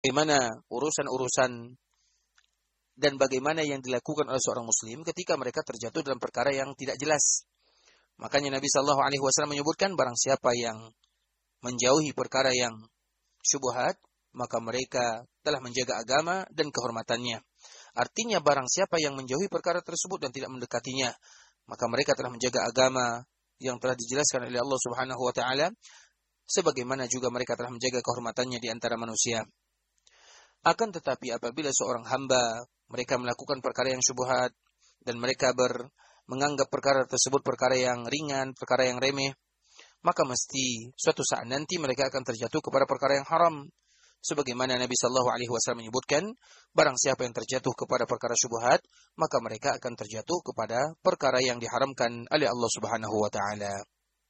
bagaimana urusan-urusan dan bagaimana yang dilakukan oleh seorang muslim ketika mereka terjatuh dalam perkara yang tidak jelas. Makanya Nabi sallallahu alaihi wasallam menyebutkan barang siapa yang menjauhi perkara yang syubhat, maka mereka telah menjaga agama dan kehormatannya. Artinya barang siapa yang menjauhi perkara tersebut dan tidak mendekatinya, maka mereka telah menjaga agama yang telah dijelaskan oleh Allah Subhanahu wa taala, sebagaimana juga mereka telah menjaga kehormatannya di antara manusia. Akan tetapi apabila seorang hamba mereka melakukan perkara yang syubhat dan mereka menganggap perkara tersebut perkara yang ringan, perkara yang remeh, maka mesti suatu saat nanti mereka akan terjatuh kepada perkara yang haram. Sebagaimana Nabi sallallahu alaihi wasallam menyebutkan, barang siapa yang terjatuh kepada perkara syubhat, maka mereka akan terjatuh kepada perkara yang diharamkan oleh Allah Subhanahu wa taala.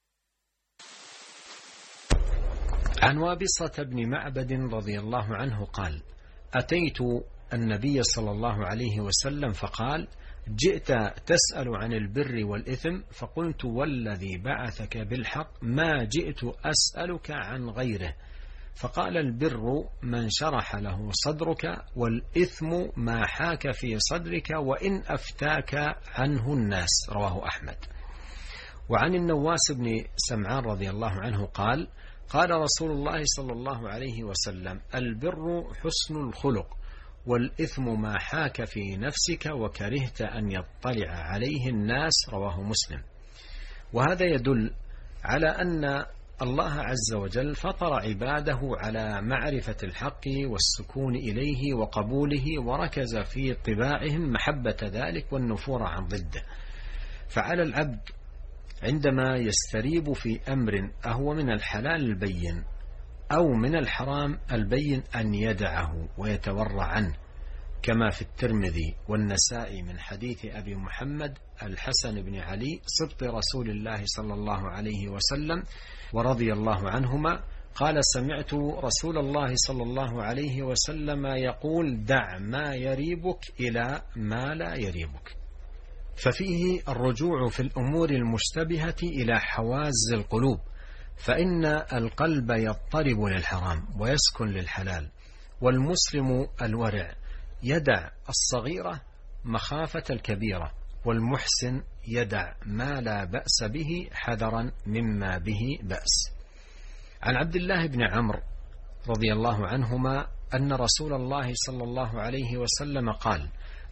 عن وابصة بن معبد رضي الله عنه قال: أتيت النبي صلى الله عليه وسلم فقال: جئت تسأل عن البر والإثم، فقلت والذي بعثك بالحق ما جئت أسألك عن غيره، فقال: البر من شرح له صدرك، والإثم ما حاك في صدرك وإن أفتاك عنه الناس. رواه أحمد. وعن النواس بن سمعان رضي الله عنه قال: قال رسول الله صلى الله عليه وسلم: البر حسن الخلق، والإثم ما حاك في نفسك وكرهت أن يطلع عليه الناس. رواه مسلم. وهذا يدل على أن الله عز وجل فطر عباده على معرفة الحق والسكون إليه وقبوله، وركز في طباعهم محبة ذلك والنفور عن ضده. فعلى العبد عندما يستريب في أمر أهو من الحلال البين أو من الحرام البين أن يدعه ويتورع عنه، كما في الترمذي والنسائي من حديث أبي محمد الحسن بن علي صبط رسول الله صلى الله عليه وسلم ورضي الله عنهما قال: سمعت رسول الله صلى الله عليه وسلم يقول: دع ما يريبك إلى ما لا يريبك. ففيه الرجوع في الأمور المشتبهة إلى حواز القلوب، فإن القلب يضطرب للحرام ويسكن للحلال، والمسلم الورع يدع الصغيرة مخافة الكبيرة، والمحسن يدع ما لا بأس به حذرا مما به بأس. عن عبد الله بن عمرو رضي الله عنهما أن رسول الله صلى الله عليه وسلم قال: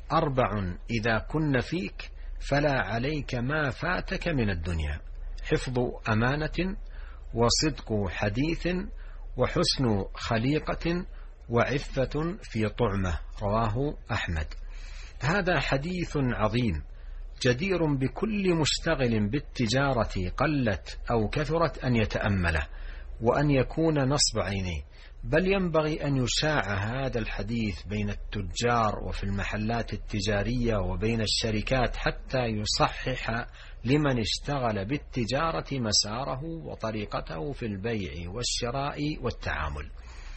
4 إذا كن فيك فلا عليك ما فاتك من الدنيا: حفظ أمانة، وصدق حديث، وحسن خليقة، وعفة في طعمة. رواه أحمد. هذا حديث عظيم جدير بكل مشتغل بالتجارة قلت أو كثرت أن يتأمله وأن يكون نصب عينيه، بل ينبغي أن يشاع هذا الحديث بين التجار وفي المحلات التجارية وبين الشركات حتى يصحح لمن اشتغل بالتجارة مساره وطريقته في البيع والشراء والتعامل،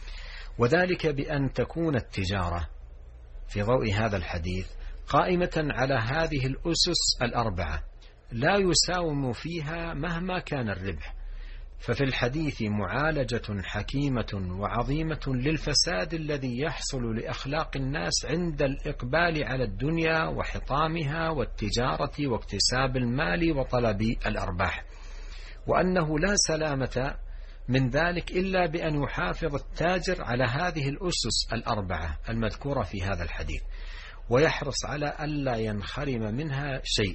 وذلك بأن تكون التجارة في ضوء هذا الحديث قائمة على هذه الأسس 4 لا يساوم فيها مهما كان الربح. ففي الحديث معالجة حكيمة وعظيمة للفساد الذي يحصل لأخلاق الناس عند الإقبال على الدنيا وحطامها والتجارة واكتساب المال وطلب الأرباح، وأنه لا سلامة من ذلك إلا بأن يحافظ التاجر على هذه الأسس 4 المذكورة في هذا الحديث، ويحرص على ألا ينخرم منها شيء،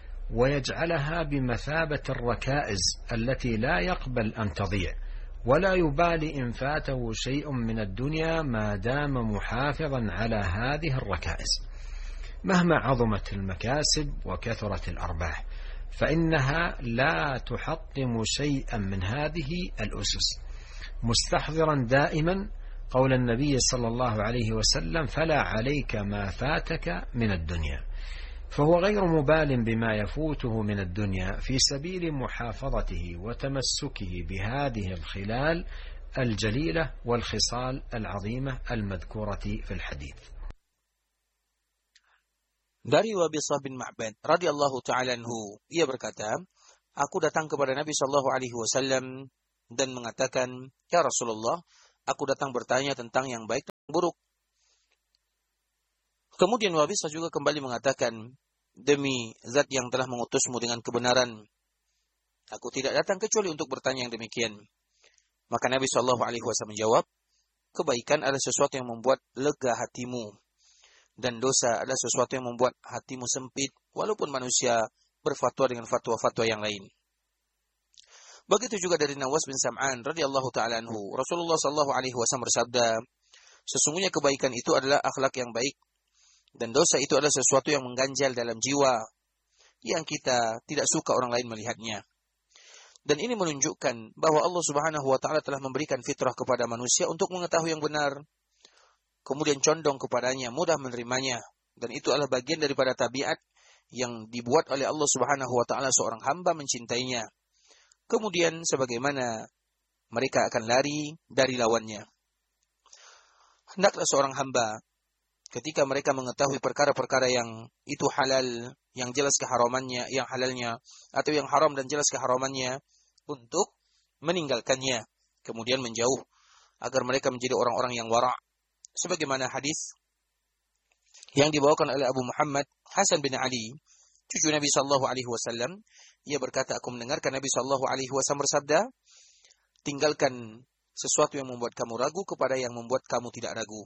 ويجعلها بمثابة الركائز التي لا يقبل أن تضيع، ولا يبالي إن فاته شيء من الدنيا ما دام محافظا على هذه الركائز مهما عظمت المكاسب وكثرت الأرباح، فإنها لا تحطم شيئا من هذه الأسس، مستحضرا دائما قول النبي صلى الله عليه وسلم: فلا عليك ما فاتك من الدنيا. فهو غير مبال بما يفوته من الدنيا في سبيل محافظته وتمسكه بهذه الخلال الجليلة والخصال العظيمة المذكورة في الحديث. Dari Wabisah bin Ma'bad radhiyallahu ta'ala anhu, ia berkata, aku datang kepada Nabi sallallahu alaihi wasallam dan mengatakan, ya Rasulullah, aku datang bertanya tentang yang baik buruk. Kemudian Wabisah juga kembali mengatakan, demi zat yang telah mengutusmu dengan kebenaran, aku tidak datang kecuali untuk bertanya yang demikian. Maka Nabi SAW menjawab, kebaikan adalah sesuatu yang membuat lega hatimu, dan dosa adalah sesuatu yang membuat hatimu sempit, walaupun manusia berfatwa dengan fatwa-fatwa yang lain. Begitu juga dari Nawas bin Sam'an radhiyallahu ta'ala anhu, Rasulullah SAW bersabda, sesungguhnya kebaikan itu adalah akhlak yang baik, dan dosa itu adalah sesuatu yang mengganjal dalam jiwa, yang kita tidak suka orang lain melihatnya. Dan ini menunjukkan bahwa Allah Subhanahu wa Ta'ala telah memberikan fitrah kepada manusia untuk mengetahui yang benar, kemudian condong kepadanya, mudah menerimanya. Dan itu adalah bagian daripada tabiat yang dibuat oleh Allah Subhanahu wa Ta'ala seorang hamba mencintainya. Kemudian sebagaimana mereka akan lari dari lawannya. Hendaklah seorang hamba ketika mereka mengetahui perkara-perkara yang itu halal, yang jelas keharamannya, yang halalnya, atau yang haram dan jelas keharamannya, untuk meninggalkannya, kemudian menjauh, agar mereka menjadi orang-orang yang wara'. Sebagaimana hadis yang dibawakan oleh Abu Muhammad Hasan bin Ali, cucu Nabi SAW, ia berkata, aku mendengarkan Nabi SAW bersabda, tinggalkan sesuatu yang membuat kamu ragu kepada yang membuat kamu tidak ragu.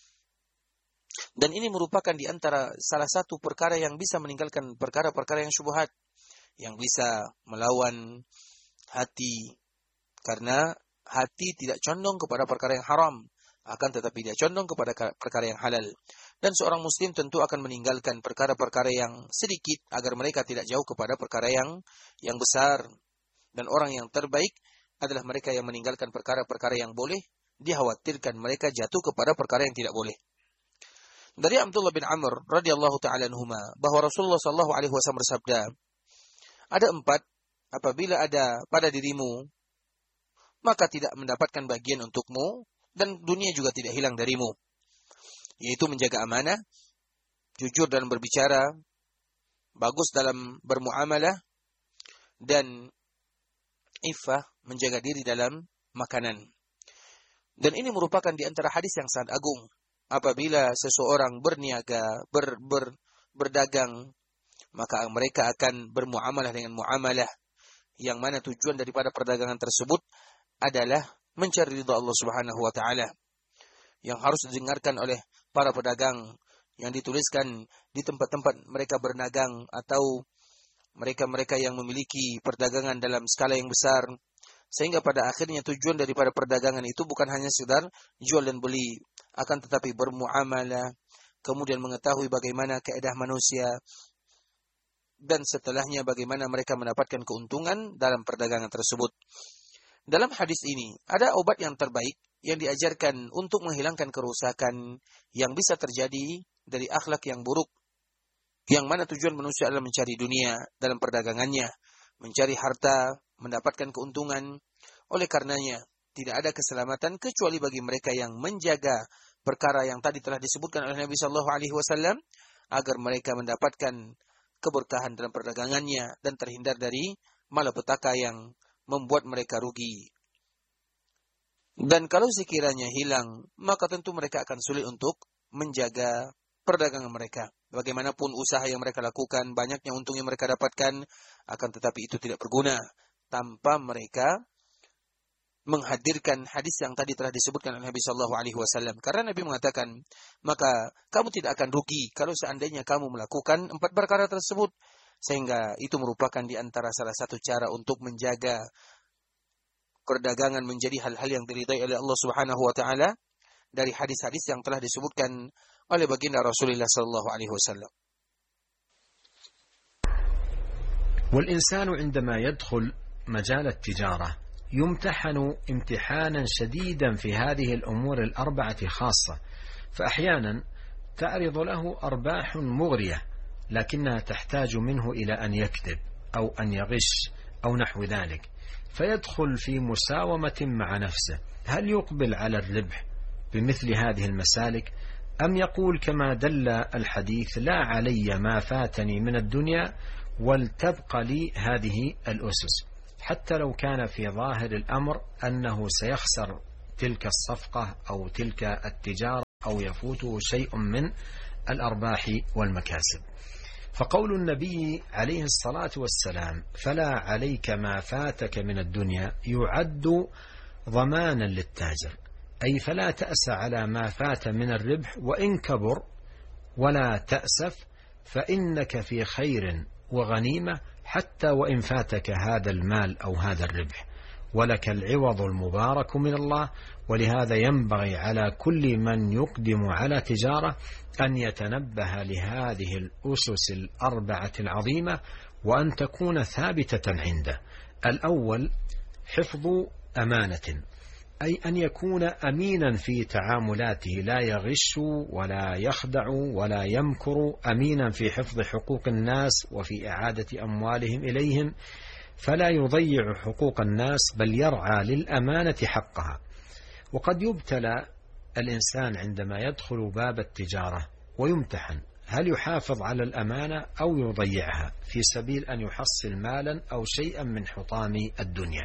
Dan ini merupakan di antara salah satu perkara yang bisa meninggalkan perkara-perkara yang syubhat, yang bisa melawan hati, karena hati tidak condong kepada perkara yang haram, akan tetapi dia condong kepada perkara yang halal. Dan seorang muslim tentu akan meninggalkan perkara-perkara yang sedikit agar mereka tidak jauh kepada perkara yang besar. Dan orang yang terbaik adalah mereka yang meninggalkan perkara-perkara yang boleh, dikhawatirkan mereka jatuh kepada perkara yang tidak boleh. Dari Abdullah bin Amr radhiyallahu ta'ala anhuma, bahwa Rasulullah SAW bersabda, ada 4, apabila ada pada dirimu, maka tidak mendapatkan bagian untukmu, dan dunia juga tidak hilang darimu. Yaitu menjaga amanah, jujur dalam berbicara, bagus dalam bermuamalah, dan iffah, menjaga diri dalam makanan. Dan ini merupakan di antara hadis yang sangat agung. Apabila seseorang berniaga, berdagang, maka mereka akan bermuamalah dengan muamalah yang mana tujuan daripada perdagangan tersebut adalah mencari ridha Allah Subhanahu wa Ta'ala, yang harus didengarkan oleh para pedagang, yang dituliskan di tempat-tempat mereka berdagang atau mereka-mereka yang memiliki perdagangan dalam skala yang besar, sehingga pada akhirnya tujuan daripada perdagangan itu bukan hanya sekedar jual dan beli, akan tetapi bermuamalah, kemudian mengetahui bagaimana keadaan manusia, dan setelahnya bagaimana mereka mendapatkan keuntungan dalam perdagangan tersebut. Dalam hadis ini, ada obat yang terbaik yang diajarkan untuk menghilangkan kerusakan yang bisa terjadi dari akhlak yang buruk, yang mana tujuan manusia adalah mencari dunia dalam perdagangannya, mencari harta, mendapatkan keuntungan. Oleh karenanya, tidak ada keselamatan kecuali bagi mereka yang menjaga perkara yang tadi telah disebutkan oleh Nabi SAW, agar mereka mendapatkan keberkahan dalam perdagangannya dan terhindar dari malapetaka yang membuat mereka rugi. Dan kalau sekiranya hilang, maka tentu mereka akan sulit untuk menjaga perdagangan mereka. Bagaimanapun usaha yang mereka lakukan, banyaknya untung yang mereka dapatkan, akan tetapi itu tidak berguna tanpa mereka menghadirkan hadis yang tadi telah disebutkan oleh Nabi SAW. Karena Nabi mengatakan, maka kamu tidak akan rugi kalau seandainya kamu melakukan 4 perkara tersebut. Sehingga itu merupakan di antara salah satu cara untuk menjaga perdagangan menjadi hal-hal yang diridai oleh Allah Subhanahu wa Ta'ala, dari hadis-hadis yang telah disebutkan oleh baginda Rasulullah SAW. والإنسان عندما يدخل مجال التجارة يمتحن امتحانا شديدا في هذه الأمور الأربعة خاصة، فأحيانا تعرض له أرباح مغرية لكنها تحتاج منه إلى أن يكذب أو أن يغش أو نحو ذلك، فيدخل في مساومة مع نفسه. هل يقبل على الربح بمثل هذه المسالك أم يقول كما دل الحديث لا علي ما فاتني من الدنيا ولتبقى لي هذه الأسس، حتى لو كان في ظاهر الأمر أنه سيخسر تلك الصفقة أو تلك التجارة أو يفوته شيء من الأرباح والمكاسب. فقول النبي عليه الصلاة والسلام فلا عليك ما فاتك من الدنيا يعد ضمانا للتاجر، أي فلا تأس على ما فات من الربح وإن كبر، ولا تأسف فإنك في خير وغنيمة حتى وإن فاتك هذا المال أو هذا الربح، ولك العوض المبارك من الله. ولهذا ينبغي على كل من يقدم على تجارة أن يتنبه لهذه الأسس الأربعة العظيمة وأن تكون ثابتة عنده. الأول حفظ أمانة، أي أن يكون أمينا في تعاملاته، لا يغش ولا يخدع ولا يمكر، أمينا في حفظ حقوق الناس وفي إعادة أموالهم إليهم، فلا يضيع حقوق الناس بل يرعى للأمانة حقها. وقد يبتلى الإنسان عندما يدخل باب التجارة ويمتحن هل يحافظ على الأمانة أو يضيعها في سبيل أن يحصل مالا أو شيئا من حطام الدنيا.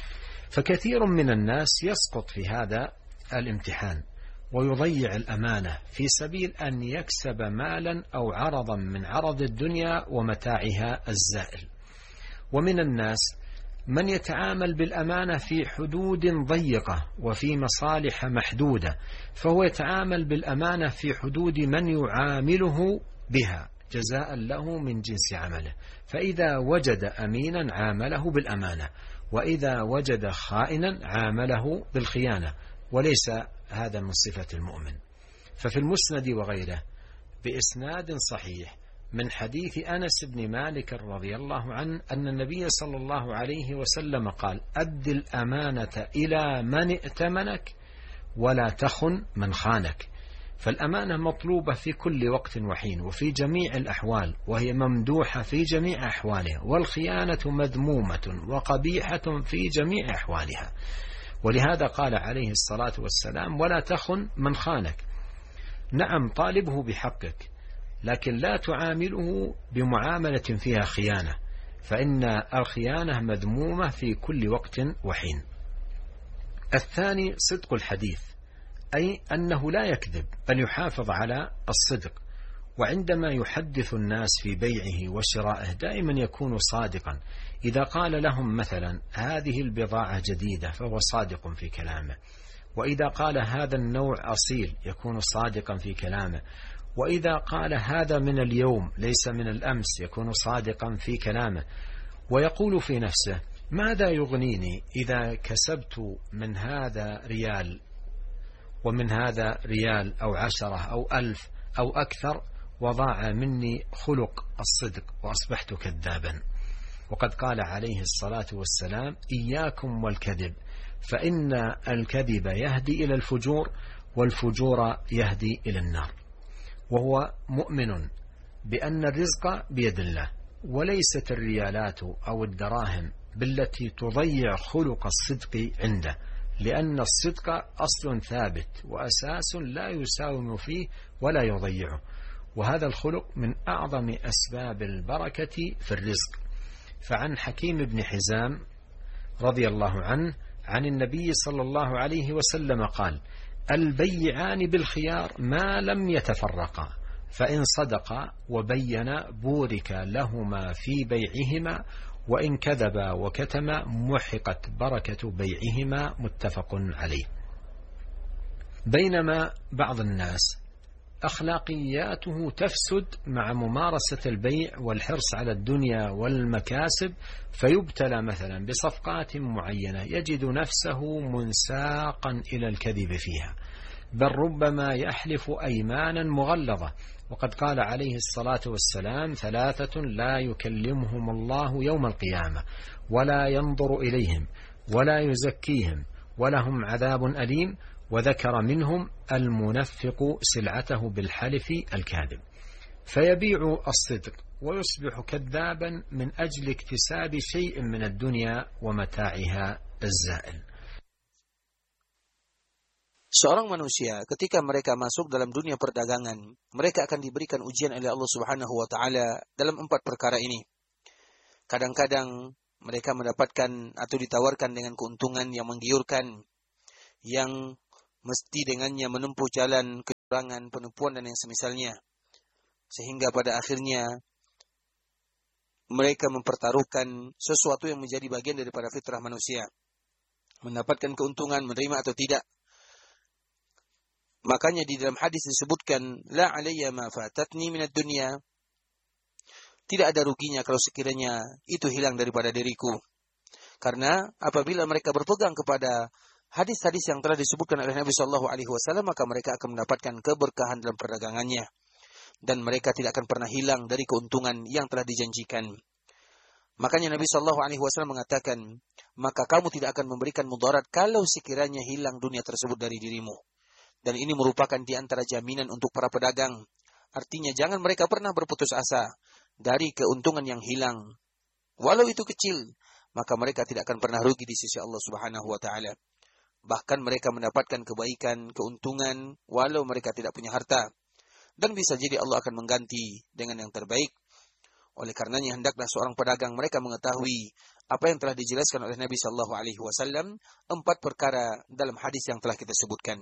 فكثير من الناس يسقط في هذا الامتحان ويضيع الأمانة في سبيل أن يكسب مالا أو عرضا من عرض الدنيا ومتاعها الزائل. ومن الناس من يتعامل بالأمانة في حدود ضيقة وفي مصالح محدودة، فهو يتعامل بالأمانة في حدود من يعامله بها جزاء له من جنس عمله، فإذا وجد أمينا عامله بالأمانة، وإذا وجد خائنا عامله بالخيانة، وليس هذا من صفة المؤمن. ففي المسند وغيره بإسناد صحيح من حديث أنس بن مالك رضي الله عنه أن النبي صلى الله عليه وسلم قال: أد الأمانة إلى من ائتمنك ولا تخن من خانك. فالأمانة مطلوبة في كل وقت وحين وفي جميع الأحوال، وهي ممدوحة في جميع أحوالها، والخيانة مذمومة وقبيحة في جميع أحوالها. ولهذا قال عليه الصلاة والسلام: ولا تخن من خانك. نعم، طالبه بحقك، لكن لا تعامله بمعاملة فيها خيانة، فإن الخيانة مذمومة في كل وقت وحين. الثاني صدق الحديث، أي أنه لا يكذب بل يحافظ على الصدق، وعندما يحدث الناس في بيعه وشرائه دائما يكون صادقا. إذا قال لهم مثلا هذه البضاعة جديدة فهو صادق في كلامه، وإذا قال هذا النوع أصيل يكون صادقا في كلامه، وإذا قال هذا من اليوم ليس من الأمس يكون صادقا في كلامه. ويقول في نفسه: ماذا يغنيني إذا كسبت من هذا ريال ومن هذا ريال أو 10 أو 1000 أو أكثر، وضاع مني خلق الصدق وأصبحت كذابا. وقد قال عليه الصلاة والسلام: إياكم والكذب، فإن الكذب يهدي إلى الفجور، والفجور يهدي إلى النار. وهو مؤمن بأن الرزق بيد الله، وليست الريالات أو الدراهم بالتي تضيع خلق الصدق عنده، لأن الصدق أصل ثابت وأساس لا يساوم فيه ولا يضيعه، وهذا الخلق من أعظم أسباب البركة في الرزق. فعن حكيم بن حزام رضي الله عنه عن النبي صلى الله عليه وسلم قال: البيعان بالخيار ما لم يتفرقا، فإن صدقا وبينا بورك لهما في بيعهما، وإن كذبا وكتما محقت بركة بيعهما. متفق عليه. بينما بعض الناس أخلاقياته تفسد مع ممارسة البيع والحرص على الدنيا والمكاسب، فيبتلى مثلا بصفقات معينة يجد نفسه منساقا إلى الكذب فيها، بل ربما يحلف أيمانا مغلظة. وقد قال عليه الصلاة والسلام: 3 لا يكلمهم الله يوم القيامة ولا ينظر إليهم ولا يزكيهم ولهم عذاب أليم. وذكر منهم المنفق سلعته بالحلف الكاذب، فيبيع الصدق ويصبح كذابا من أجل اكتساب شيء من الدنيا ومتاعها الزائل. Seorang manusia ketika mereka masuk dalam dunia perdagangan, mereka akan diberikan ujian oleh Allah Subhanahu wa taala dalam 4 perkara ini. Kadang-kadang mereka mendapatkan atau ditawarkan dengan keuntungan yang menggiurkan, yang mesti dengannya menempuh jalan kecurangan, penipuan dan yang semisalnya. Sehingga pada akhirnya mereka mempertaruhkan sesuatu yang menjadi bagian daripada fitrah manusia. Mendapatkan keuntungan, menerima atau tidak. Makanya di dalam hadis disebutkan, La alayya ma fatatni minad dunya. Tidak ada ruginya kalau sekiranya itu hilang daripada diriku. Karena apabila mereka berpegang kepada hadis-hadis yang telah disebutkan oleh Nabi SAW, maka mereka akan mendapatkan keberkahan dalam perdagangannya. Dan mereka tidak akan pernah hilang dari keuntungan yang telah dijanjikan. Makanya Nabi SAW mengatakan, maka kamu tidak akan memberikan mudarat kalau sekiranya hilang dunia tersebut dari dirimu. Dan ini merupakan di antara jaminan untuk para pedagang. Artinya jangan mereka pernah berputus asa dari keuntungan yang hilang. Walau itu kecil, maka mereka tidak akan pernah rugi di sisi Allah Subhanahu wa taala. Bahkan mereka mendapatkan kebaikan, keuntungan walau mereka tidak punya harta. Dan bisa jadi Allah akan mengganti dengan yang terbaik. Oleh karenanya hendaklah seorang pedagang mereka mengetahui apa yang telah dijelaskan oleh Nabi sallallahu alaihi wasallam, 4 perkara dalam hadis yang telah kita sebutkan.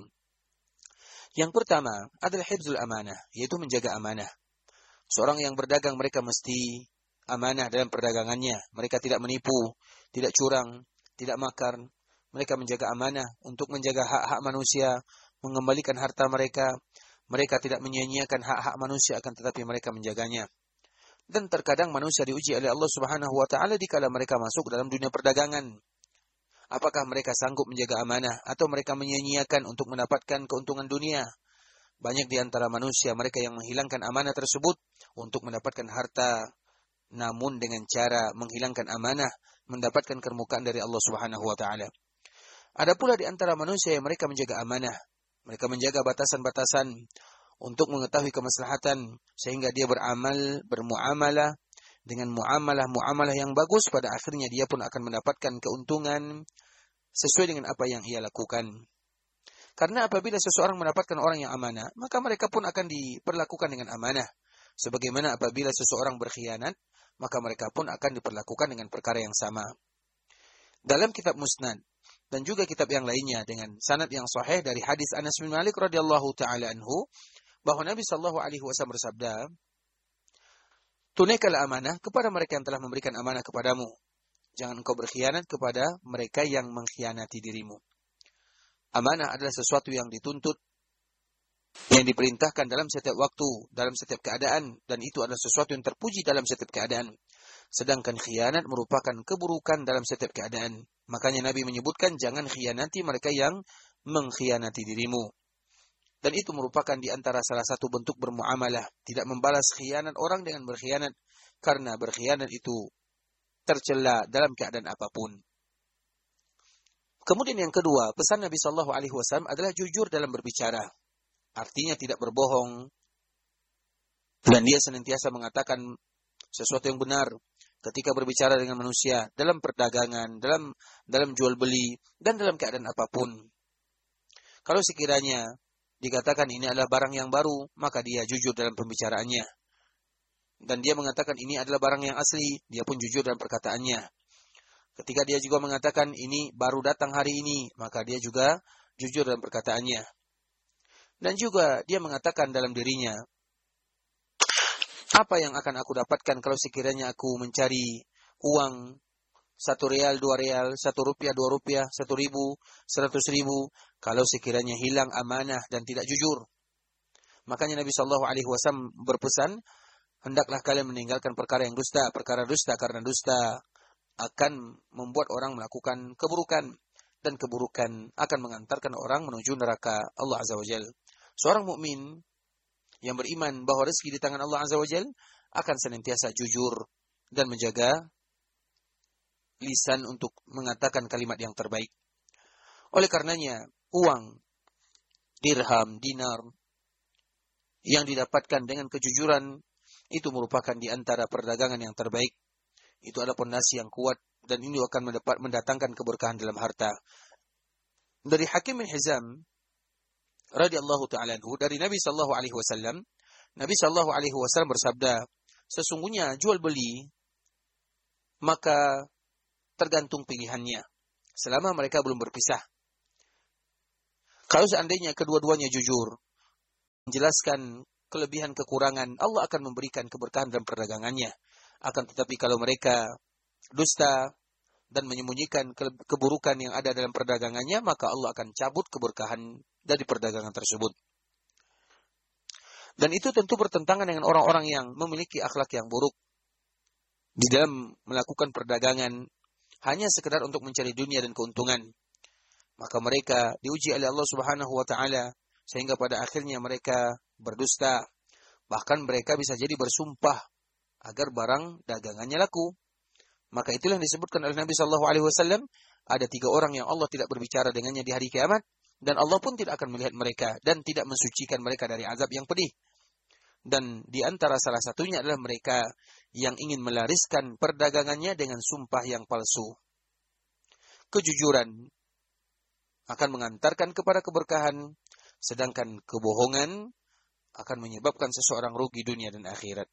Yang pertama adalah hifzul amanah, yaitu menjaga amanah. Seorang yang berdagang mereka mesti amanah dalam perdagangannya. Mereka tidak menipu, tidak curang, tidak makar. Mereka menjaga amanah untuk menjaga hak-hak manusia, mengembalikan harta mereka. Mereka tidak menyia-nyiakan hak-hak manusia, akan tetapi mereka menjaganya. Dan terkadang manusia diuji oleh Allah Subhanahu wa taala dikala mereka masuk dalam dunia perdagangan. Apakah mereka sanggup menjaga amanah atau mereka menyia-nyiakan untuk mendapatkan keuntungan dunia? Banyak di antara manusia mereka yang menghilangkan amanah tersebut untuk mendapatkan harta, namun dengan cara menghilangkan amanah mendapatkan kemukaan dari Allah Subhanahu wa taala. Ada pula di antara manusia yang mereka menjaga amanah. Mereka menjaga batasan-batasan untuk mengetahui kemaslahatan sehingga dia bermuamalah dengan muamalah yang bagus, pada akhirnya dia pun akan mendapatkan keuntungan sesuai dengan apa yang ia lakukan. Karena apabila seseorang mendapatkan orang yang amanah, maka mereka pun akan diperlakukan dengan amanah. Sebagaimana apabila seseorang berkhianat, maka mereka pun akan diperlakukan dengan perkara yang sama. Dalam kitab Musnad dan juga kitab yang lainnya dengan sanad yang sahih dari hadis Anas bin Malik radhiyallahu taala anhu, bahwa Nabi sallallahu alaihi wasallam bersabda, tunaikanlah amanah kepada mereka yang telah memberikan amanah kepadamu. Jangan engkau berkhianat kepada mereka yang mengkhianati dirimu. Amanah adalah sesuatu yang dituntut, yang diperintahkan dalam setiap waktu, dalam setiap keadaan, dan itu adalah sesuatu yang terpuji dalam setiap keadaan. Sedangkan khianat merupakan keburukan dalam setiap keadaan. Makanya Nabi menyebutkan jangan khianati mereka yang mengkhianati dirimu. Dan itu merupakan di antara salah satu bentuk bermuamalah. Tidak membalas khianat orang dengan berkhianat. Karena berkhianat itu tercela dalam keadaan apapun. Kemudian yang kedua, pesan Nabi SAW adalah jujur dalam berbicara. Artinya tidak berbohong. Dan dia senantiasa mengatakan sesuatu yang benar ketika berbicara dengan manusia, dalam perdagangan, dalam jual beli, dan dalam keadaan apapun. Kalau sekiranya dikatakan ini adalah barang yang baru, maka dia jujur dalam pembicaraannya. Dan dia mengatakan ini adalah barang yang asli, dia pun jujur dalam perkataannya. Ketika dia juga mengatakan ini baru datang hari ini, maka dia juga jujur dalam perkataannya. Dan juga dia mengatakan dalam dirinya, apa yang akan aku dapatkan kalau sekiranya aku mencari uang 1 rial, 2 rial, 1 rupiah, 2 rupiah, 1 ribu, 100 ribu, kalau sekiranya hilang amanah dan tidak jujur. Makanya Nabi SAW berpesan, hendaklah kalian meninggalkan perkara yang dusta, perkara dusta, karena dusta akan membuat orang melakukan keburukan, dan keburukan akan mengantarkan orang menuju neraka Allah Azza wa Jalla. Seorang mukmin yang beriman bahwa rezeki di tangan Allah Azza wa Jalla akan senantiasa jujur dan menjaga lisan untuk mengatakan kalimat yang terbaik. Oleh karenanya, uang, dirham, dinar yang didapatkan dengan kejujuran itu merupakan di antara perdagangan yang terbaik. Itu adalah pondasi yang kuat dan ini akan mendatangkan keberkahan dalam harta. Dari Hakim bin Hizam radhiyallahu ta'ala anhu, dari Nabi sallallahu alaihi wasallam, Nabi sallallahu alaihi wasallam bersabda, sesungguhnya jual beli maka tergantung pilihannya selama mereka belum berpisah. Kalau seandainya kedua-duanya jujur, menjelaskan kelebihan kekurangan, Allah akan memberikan keberkahan dalam perdagangannya. Akan tetapi kalau mereka dusta dan menyembunyikan keburukan yang ada dalam perdagangannya, maka Allah akan cabut keberkahan dari perdagangan tersebut. Dan itu tentu bertentangan dengan orang-orang yang memiliki akhlak yang buruk di dalam melakukan perdagangan hanya sekedar untuk mencari dunia dan keuntungan. Maka mereka diuji oleh Allah Subhanahu wa taala sehingga pada akhirnya mereka berdusta. Bahkan mereka bisa jadi bersumpah agar barang dagangannya laku. Maka itulah yang disebutkan oleh Nabi sallallahu alaihi wasallam, ada 3 orang yang Allah tidak berbicara dengannya di hari kiamat, dan Allah pun tidak akan melihat mereka dan tidak mensucikan mereka dari azab yang pedih. Dan di antara salah satunya adalah mereka yang ingin melariskan perdagangannya dengan sumpah yang palsu. Kejujuran akan mengantarkan kepada keberkahan, sedangkan kebohongan akan menyebabkan seseorang rugi dunia dan akhirat.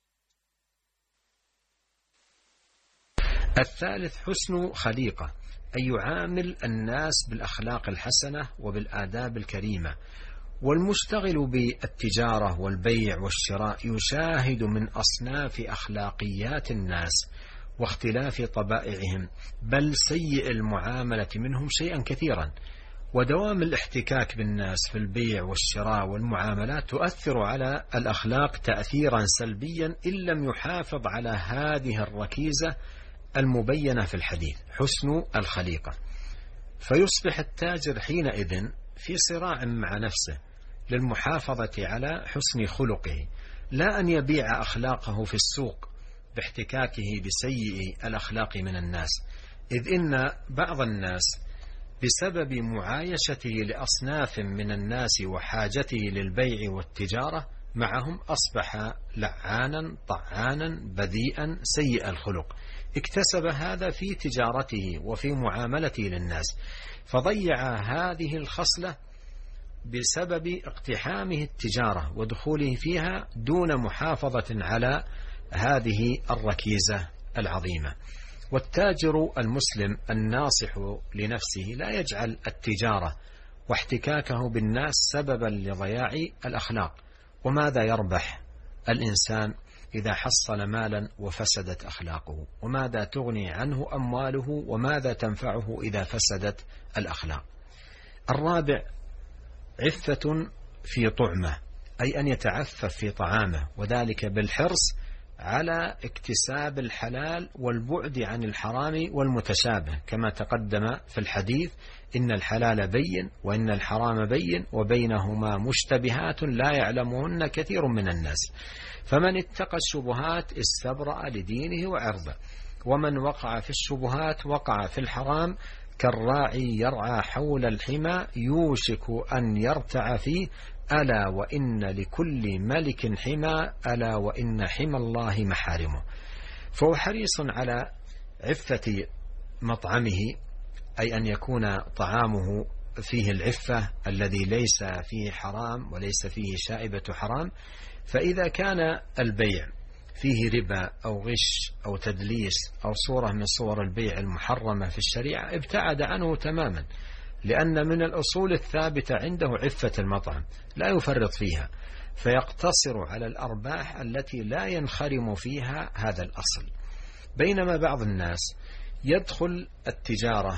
الثالث حسن خليقة، أي يعامل الناس بالأخلاق الحسنة وبالآداب الكريمة. والمشتغل بالتجارة والبيع والشراء يشاهد من أصناف أخلاقيات الناس واختلاف طبائعهم، بل سيء المعاملة منهم شيئا كثيرا. ودوام الاحتكاك بالناس في البيع والشراء والمعاملات تؤثر على الأخلاق تأثيرا سلبيا إن لم يحافظ على هذه الركيزة المبينة في الحديث، حسن الخليقة. فيصبح التاجر حينئذ في صراع مع نفسه للمحافظة على حسن خلقه، لا أن يبيع أخلاقه في السوق باحتكاكه بسيء الأخلاق من الناس، إذ إن بعض الناس بسبب معايشته لأصناف من الناس وحاجته للبيع والتجارة معهم أصبح لعانا طعانا بذيئا سيء الخلق، اكتسب هذا في تجارته وفي معاملته للناس، فضيع هذه الخصلة بسبب اقتحامه التجارة ودخوله فيها دون محافظة على هذه الركيزة العظيمة. والتاجر المسلم الناصح لنفسه لا يجعل التجارة واحتكاكه بالناس سببا لضياع الأخلاق. وماذا يربح الإنسان إذا حصل مالا وفسدت أخلاقه؟ وماذا تغني عنه أمواله؟ وماذا تنفعه إذا فسدت الأخلاق؟ الرابع عفة في طعمه، أي أن يتعفف في طعامه، وذلك بالحرص على اكتساب الحلال والبعد عن الحرام والمتشابه، كما تقدم في الحديث: إن الحلال بين وإن الحرام بين وبينهما مشتبهات لا يعلمهن كثير من الناس، فمن اتقى الشبهات استبرأ لدينه وعرضه، ومن وقع في الشبهات وقع في الحرام كالراعي يرعى حول الحمى يوشك أن يرتع فيه، ألا وإن لكل ملك حمى، ألا وإن حمى الله محارمه. فهو حريص على عفة مطعمه، أي أن يكون طعامه فيه العفة الذي ليس فيه حرام وليس فيه شائبة حرام. فإذا كان البيع فيه ربا أو غش أو تدليس أو صورة من صور البيع المحرمة في الشريعة ابتعد عنه تماما، لأن من الأصول الثابتة عنده عفة المطعم لا يفرط فيها، فيقتصر على الأرباح التي لا ينخرم فيها هذا الأصل. بينما بعض الناس يدخل التجارة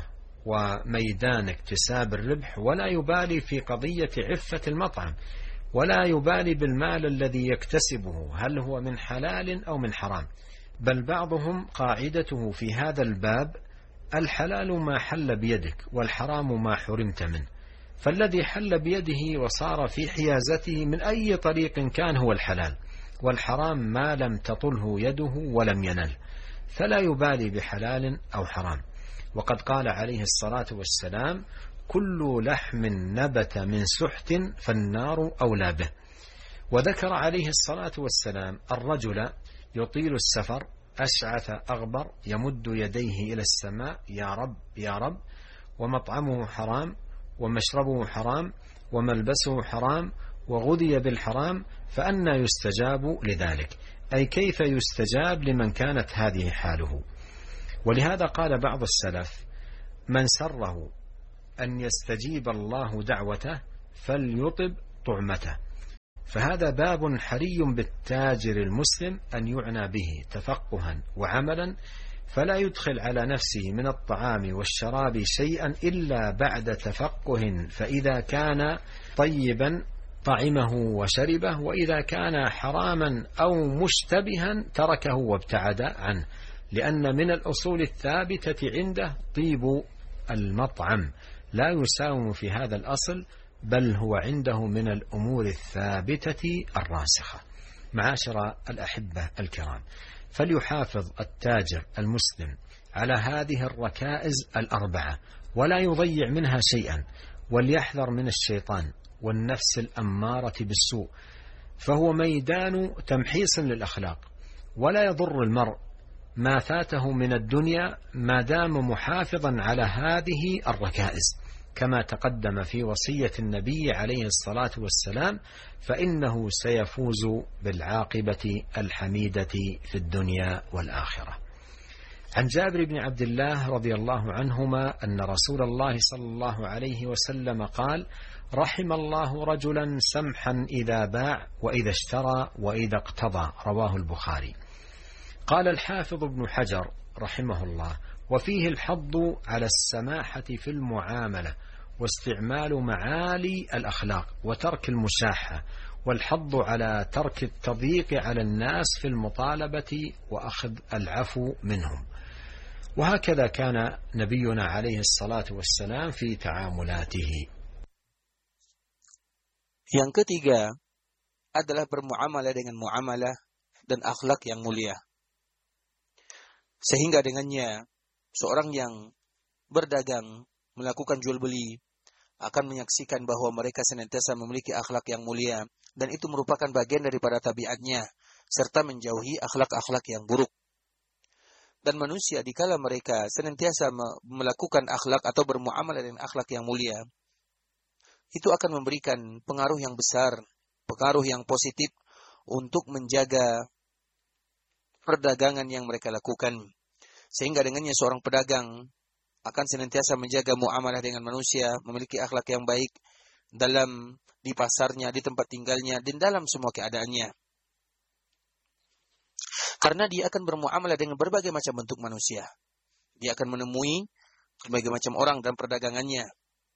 وميدان اكتساب الربح ولا يبالي في قضية عفة المطعم، ولا يبالي بالمال الذي يكتسبه هل هو من حلال أو من حرام، بل بعضهم قاعدته في هذا الباب: الحلال ما حل بيدك والحرام ما حرمت منه. فالذي حل بيده وصار في حيازته من أي طريق كان هو الحلال، والحرام ما لم تطله يده ولم ينل، فلا يبالي بحلال أو حرام. وقد قال عليه الصلاة والسلام: كل لحم نبت من سحت فالنار أولى به. وذكر عليه الصلاة والسلام الرجل يطيل السفر أشعث أغبر يمد يديه إلى السماء: يا رب يا رب، ومطعمه حرام ومشربه حرام وملبسه حرام وغذي بالحرام، فأنى يستجاب لذلك؟ أي كيف يستجاب لمن كانت هذه حاله؟ ولهذا قال بعض السلف: من سره أن يستجيب الله دعوته فليطب طعمته. فهذا باب حري بالتاجر المسلم أن يعنى به تفقها وعملا، فلا يدخل على نفسه من الطعام والشراب شيئا إلا بعد تفقه، فإذا كان طيبا طعمه وشربه، وإذا كان حراما أو مشتبها تركه وابتعد عنه، لأن من الأصول الثابتة عنده طيب المطعم، لا يساوم في هذا الأصل، بل هو عنده من الأمور الثابتة الراسخة. معاشر الأحبة الكرام، فليحافظ التاجر المسلم على هذه الركائز الأربعة ولا يضيع منها شيئا، وليحذر من الشيطان والنفس الأمارة بالسوء، فهو ميدان تمحيص للأخلاق، ولا يضر المرء ما فاته من الدنيا ما دام محافظا على هذه الركائز، كما تقدم في وصية النبي عليه الصلاة والسلام: فإنه سيفوز بالعاقبة الحميدة في الدنيا والآخرة. عن جابر بن عبد الله رضي الله عنهما أن رسول الله صلى الله عليه وسلم قال: رحم الله رجلا سمحا إذا باع وإذا اشترى وإذا اقتضى. رواه البخاري. قال الحافظ ابن حجر رحمه الله: وفيه الحض على السماحة في المعاملة واستعمال معالي الأخلاق وترك المشاحة، والحض على ترك التضييق على الناس في المطالبة وأخذ العفو منهم. وهكذا كان نبينا عليه الصلاة والسلام في تعاملاته. Yang ketiga adalah bermuamalah dengan muamalah dan akhlak yang mulia. Sehingga dengannya seorang yang berdagang, melakukan jual beli, akan menyaksikan bahwa mereka senantiasa memiliki akhlak yang mulia, dan itu merupakan bagian daripada tabiatnya, serta menjauhi akhlak-akhlak yang buruk. Dan manusia dikala mereka senantiasa melakukan akhlak atau bermuamalah dengan akhlak yang mulia, itu akan memberikan pengaruh yang besar, pengaruh yang positif untuk menjaga perdagangan yang mereka lakukan. Sehingga dengannya seorang pedagang akan senantiasa menjaga muamalah dengan manusia, memiliki akhlak yang baik di pasarnya, di tempat tinggalnya, dan dalam semua keadaannya. Karena dia akan bermuamalah dengan berbagai macam bentuk manusia. Dia akan menemui berbagai macam orang dalam perdagangannya.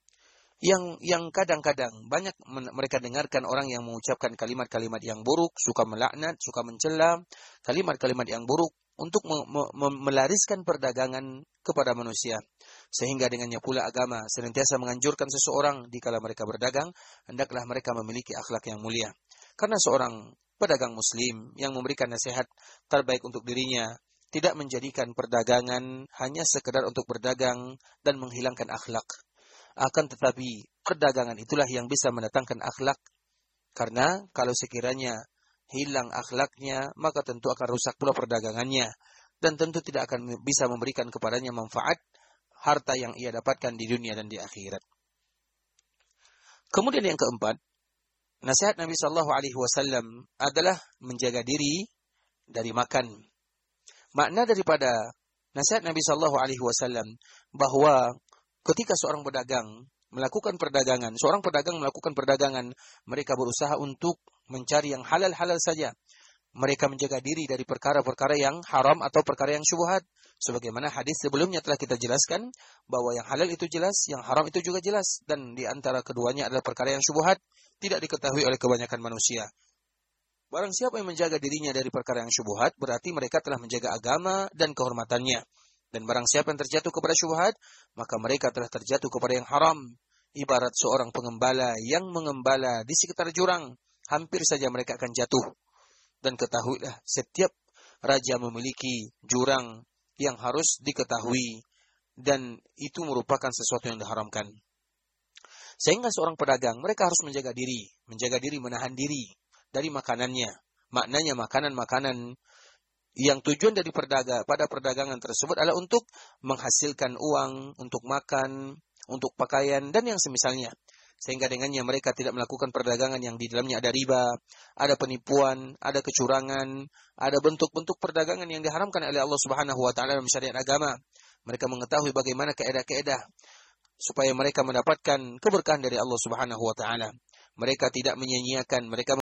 Yang kadang-kadang banyak mereka dengarkan orang yang mengucapkan kalimat-kalimat yang buruk, suka melaknat, suka mencela, kalimat-kalimat yang buruk untuk melariskan perdagangan kepada manusia. Sehingga dengannya pula agama senantiasa menganjurkan seseorang dikala mereka berdagang, hendaklah mereka memiliki akhlak yang mulia. Karena seorang pedagang muslim yang memberikan nasihat terbaik untuk dirinya, tidak menjadikan perdagangan hanya sekedar untuk berdagang dan menghilangkan akhlak. Akan tetapi perdagangan itulah yang bisa mendatangkan akhlak. Karena kalau sekiranya hilang akhlaknya, maka tentu akan rusak pula perdagangannya. Dan tentu tidak akan bisa memberikan kepadanya manfaat harta yang ia dapatkan di dunia dan di akhirat. Kemudian yang keempat, nasihat Nabi SAW adalah menjaga diri dari makan. Makna daripada nasihat Nabi SAW bahwa ketika seorang pedagang melakukan perdagangan, mereka berusaha untuk mencari yang halal-halal saja. Mereka menjaga diri dari perkara-perkara yang haram atau perkara yang syubhat. Sebagaimana hadis sebelumnya telah kita jelaskan, bahwa yang halal itu jelas, yang haram itu juga jelas. Dan di antara keduanya adalah perkara yang syubhat, tidak diketahui oleh kebanyakan manusia. Barang siapa yang menjaga dirinya dari perkara yang syubhat, berarti mereka telah menjaga agama dan kehormatannya. Dan barang siapa yang terjatuh kepada syubhat, maka mereka telah terjatuh kepada yang haram. Ibarat seorang pengembala yang mengembala di sekitar jurang, hampir saja mereka akan jatuh. Dan ketahuilah, setiap raja memiliki jurang yang harus diketahui, dan itu merupakan sesuatu yang diharamkan. Sehingga seorang pedagang, mereka harus menjaga diri, menahan diri dari makanannya. Maknanya makanan-makanan yang tujuan dari pada perdagangan tersebut adalah untuk menghasilkan uang, untuk makan, untuk pakaian, dan yang semisalnya. Sehingga dengannya mereka tidak melakukan perdagangan yang di dalamnya ada riba, ada penipuan, ada kecurangan, ada bentuk-bentuk perdagangan yang diharamkan oleh Allah Subhanahu wa taala dalam syariat agama. Mereka mengetahui bagaimana kaedah-kaedah supaya mereka mendapatkan keberkahan dari Allah Subhanahu wa taala. Mereka tidak menyia-nyiakan, mereka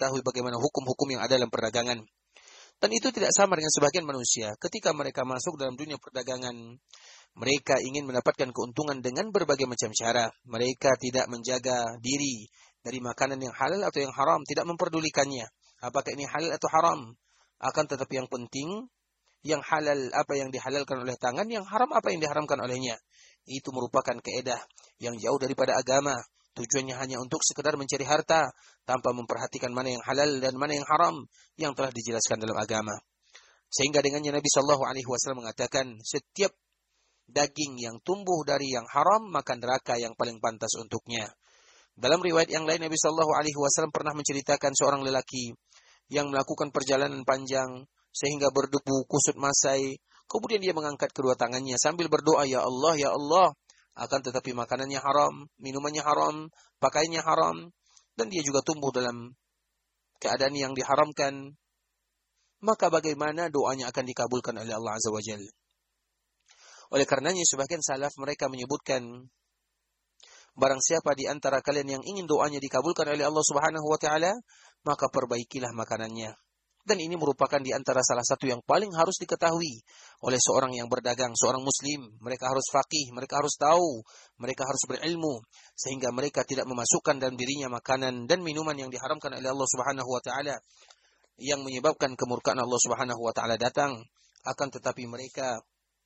mengetahui bagaimana hukum-hukum yang ada dalam perdagangan. Dan itu tidak sama dengan sebagian manusia. Ketika mereka masuk dalam dunia perdagangan, mereka ingin mendapatkan keuntungan dengan berbagai macam cara. Mereka tidak menjaga diri dari makanan yang halal atau yang haram, tidak memperdulikannya. Apakah ini halal atau haram? Akan tetapi yang penting, yang halal apa yang dihalalkan oleh tangan, yang haram apa yang diharamkan olehnya. Itu merupakan kaedah yang jauh daripada agama. Tujuannya hanya untuk sekedar mencari harta tanpa memperhatikan mana yang halal dan mana yang haram yang telah dijelaskan dalam agama. Sehingga dengannya Nabi sallallahu alaihi wasallam mengatakan, setiap daging yang tumbuh dari yang haram maka neraka yang paling pantas untuknya. Dalam riwayat yang lain Nabi sallallahu alaihi wasallam pernah menceritakan seorang lelaki yang melakukan perjalanan panjang sehingga berdebu, kusut masai. Kemudian dia mengangkat kedua tangannya sambil berdoa, ya Allah, ya Allah. Akan tetapi makanannya haram, minumannya haram, pakaiannya haram, dan dia juga tumbuh dalam keadaan yang diharamkan. Maka bagaimana doanya akan dikabulkan oleh Allah Azza wa Jalla? Oleh karenanya sebagian salaf mereka menyebutkan, barang siapa di antara kalian yang ingin doanya dikabulkan oleh Allah Subhanahu wa taala, maka perbaikilah makanannya. Dan ini merupakan di antara salah satu yang paling harus diketahui oleh seorang yang berdagang, seorang muslim. Mereka harus faqih, mereka harus tahu, mereka harus berilmu, sehingga mereka tidak memasukkan dalam dirinya makanan dan minuman yang diharamkan oleh Allah Subhanahu wa taala, yang menyebabkan kemurkaan Allah Subhanahu wa taala datang. Akan tetapi mereka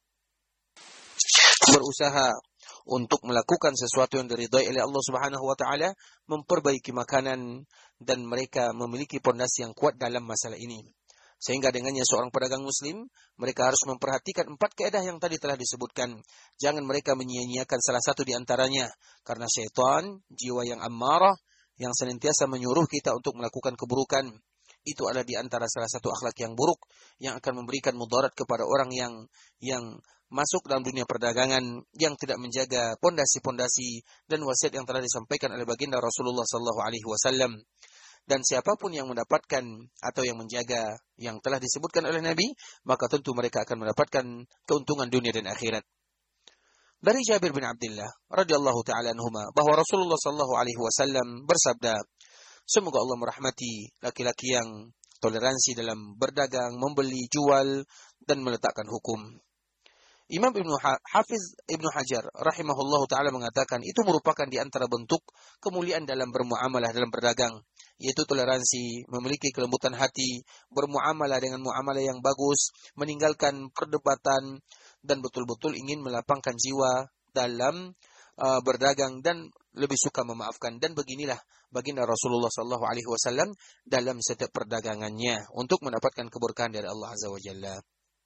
berusaha untuk melakukan sesuatu yang diridhai oleh Allah Subhanahu wa taala, memperbaiki makanan, dan mereka memiliki pondasi yang kuat dalam masalah ini. Sehingga dengannya seorang pedagang muslim, mereka harus memperhatikan 4 kaedah yang tadi telah disebutkan. Jangan mereka menyia-nyiakan salah satu di antaranya, karena syaitan, jiwa yang ammarah, yang senantiasa menyuruh kita untuk melakukan keburukan, itu adalah di antara salah satu akhlak yang buruk yang akan memberikan mudarat kepada orang yang masuk dalam dunia perdagangan, yang tidak menjaga pondasi-pondasi dan wasiat yang telah disampaikan oleh baginda Rasulullah sallallahu alaihi wasallam. Dan siapapun yang mendapatkan atau yang menjaga yang telah disebutkan oleh Nabi, maka tentu mereka akan mendapatkan keuntungan dunia dan akhirat. Dari Jabir bin Abdullah radhiyallahu taala anhuma bahwa Rasulullah sallallahu alaihi wasallam bersabda, semoga Allah merahmati laki-laki yang toleransi dalam berdagang, membeli, jual, dan meletakkan hukum. Imam Hafiz Ibnu Hajar rahimahullahu ta'ala mengatakan itu merupakan di antara bentuk kemuliaan dalam bermuamalah, dalam berdagang, yaitu toleransi, memiliki kelembutan hati, bermuamalah dengan muamalah yang bagus, meninggalkan perdebatan, dan betul-betul ingin melapangkan jiwa dalam berdagang dan lebih suka memaafkan. Dan beginilah baginda Rasulullah SAW dalam setiap perdagangannya untuk mendapatkan keberkahan dari Allah Azza wa Jalla.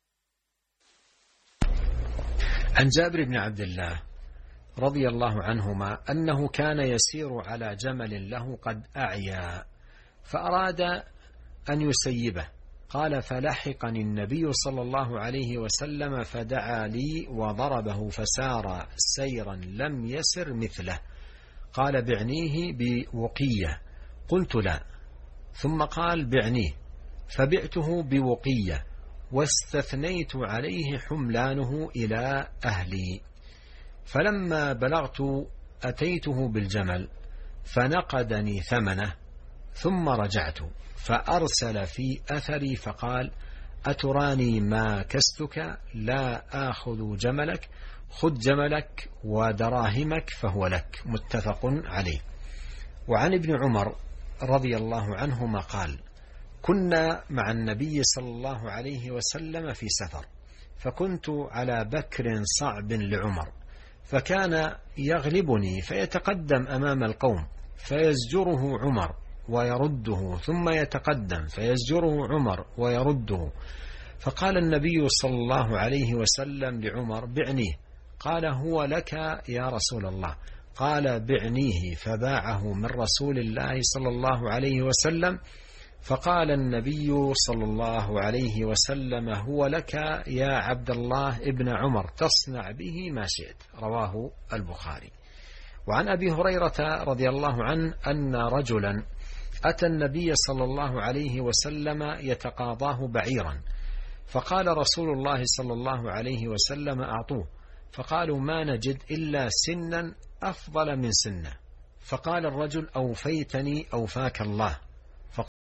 عن جابر بن عبد الله رضي الله عنهما أنه كان يسير على جمل له قد أعيا فأراد أن يسيبه قال فلحقني النبي صلى الله عليه وسلم فدعا لي وضربه فسار سيرا لم يسر مثله قال بعنيه بوقية قلت لا ثم قال بعنيه فبعته بوقية واستثنيت عليه حملانه إلى أهلي فلما بلغت أتيته بالجمل فنقدني ثمنه ثم رجعت فأرسل في أثري فقال أتراني ما كستك لا آخذ جملك خذ جملك ودراهمك فهو لك متفق عليه. وعن ابن عمر رضي الله عنهما قال كنا مع النبي صلى الله عليه وسلم في سفر فكنت على بكر صعب لعمر فكان يغلبني فيتقدم أمام القوم فيزجره عمر ويرده ثم يتقدم فيزجره عمر ويرده فقال النبي صلى الله عليه وسلم لعمر بعنيه قال هو لك يا رسول الله قال بعنيه فباعه من رسول الله صلى الله عليه وسلم فقال النبي صلى الله عليه وسلم هو لك يا عبد الله ابن عمر تصنع به ما شئت رواه البخاري. وعن أبي هريرة رضي الله عنه أن رجلا أتى النبي صلى الله عليه وسلم يتقاضاه بعيرا فقال رسول الله صلى الله عليه وسلم أعطوه فقالوا ما نجد إلا سنا أفضل من سنه فقال الرجل أوفيتني أوفاك الله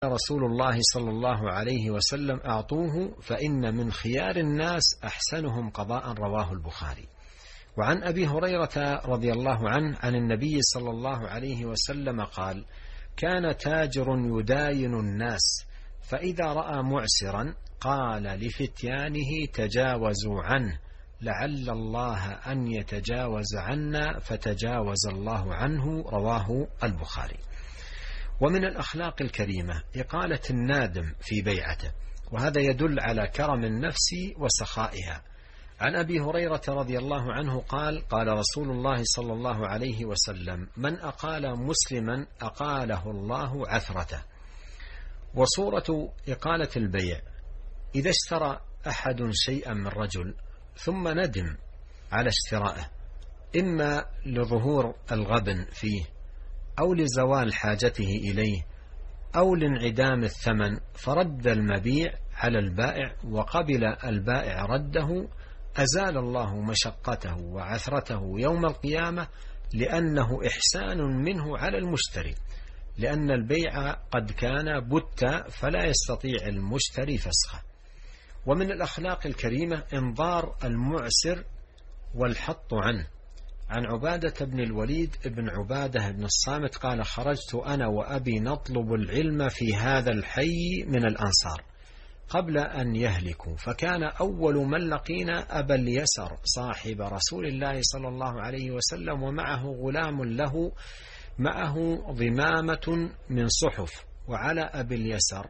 رسول الله صلى الله عليه وسلم أعطوه فإن من خيار الناس أحسنهم قضاء، رواه البخاري. وعن أبي هريرة رضي الله عنه عن النبي صلى الله عليه وسلم قال: كان تاجر يداين الناس، فإذا رأى معسرا قال لفتيانه: تجاوزوا عنه لعل الله أن يتجاوز عنا، فتجاوز الله عنه، رواه البخاري. ومن الأخلاق الكريمة إقالة النادم في بيعته، وهذا يدل على كرم النفس وسخائها. عن أبي هريرة رضي الله عنه قال: قال رسول الله صلى الله عليه وسلم: من أقال مسلما أقاله الله عثرته. وصورة إقالة البيع: إذا اشترى أحد شيئا من رجل ثم ندم على اشترائه، إما لظهور الغبن فيه أو لزوال حاجته إليه أو لانعدام الثمن، فرد المبيع على البائع وقبل البائع رده، أزال الله مشقته وعثرته يوم القيامة، لأنه إحسان منه على المشتري، لأن البيع قد كان بتا فلا يستطيع المشتري فسخه. ومن الأخلاق الكريمة إنظار المعسر والحط عنه. عن عبادة بن الوليد بن عبادة بن الصامت قال: خرجت أنا وأبي نطلب العلم في هذا الحي من الأنصار قبل أن يهلكوا، فكان أول من لقينا أبا اليسر صاحب رسول الله صلى الله عليه وسلم، ومعه غلام له معه ضمامة من صحف، وعلى أبي اليسر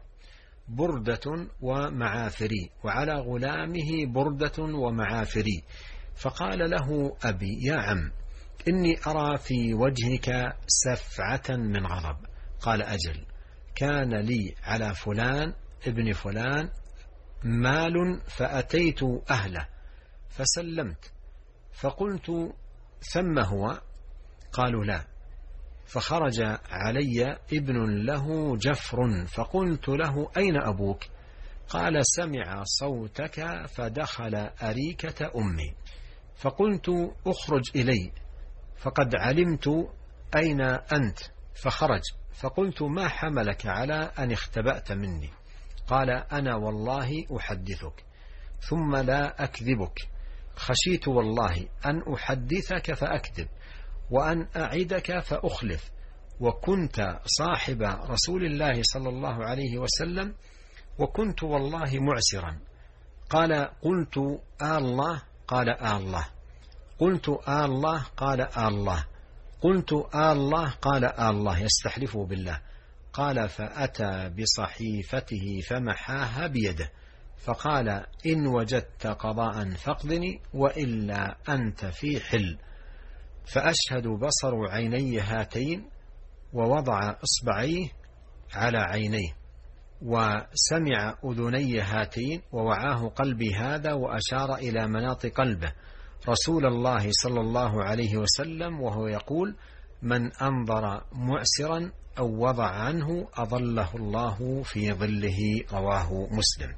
بردة ومعافري، وعلى غلامه بردة ومعافري. فقال له أبي: يا عم، إني أرى في وجهك سفعة من غضب. قال: أجل، كان لي على فلان ابن فلان مال فأتيت أهله فسلمت، فقلت: ثم هو؟ قالوا: لا. فخرج علي ابن له جفر، فقلت له: أين أبوك؟ قال: سمع صوتك فدخل أريكة أمي. فقلت: أخرج إلي، فقد علمت أين أنت. فخرج، فقلت: ما حملك على أن اختبأت مني؟ قال: أنا والله أحدثك ثم لا أكذبك، خشيت والله أن أحدثك فأكذب وأن أعدك فأخلف، وكنت صاحب رسول الله صلى الله عليه وسلم، وكنت والله معسرا. قال: قلت: الله؟ قال: الله. قلت: الله؟ قال: الله. قلت: الله؟ قال: الله. يستحلف بالله. قال: فأتى بصحيفته فمحاها بيده، فقال: إن وجدت قضاء فاقضني، وإلا أنت في حل. فأشهد بصر عيني هاتين، ووضع إصبعيه على عينيه، وسمع أذني هاتين، ووعاه قلبي هذا، وأشار إلى مناط قلبه رسول الله صلى الله عليه وسلم وهو يقول: من أنظر معسرا أو وضع عنه أظله الله في ظله، رواه مسلم.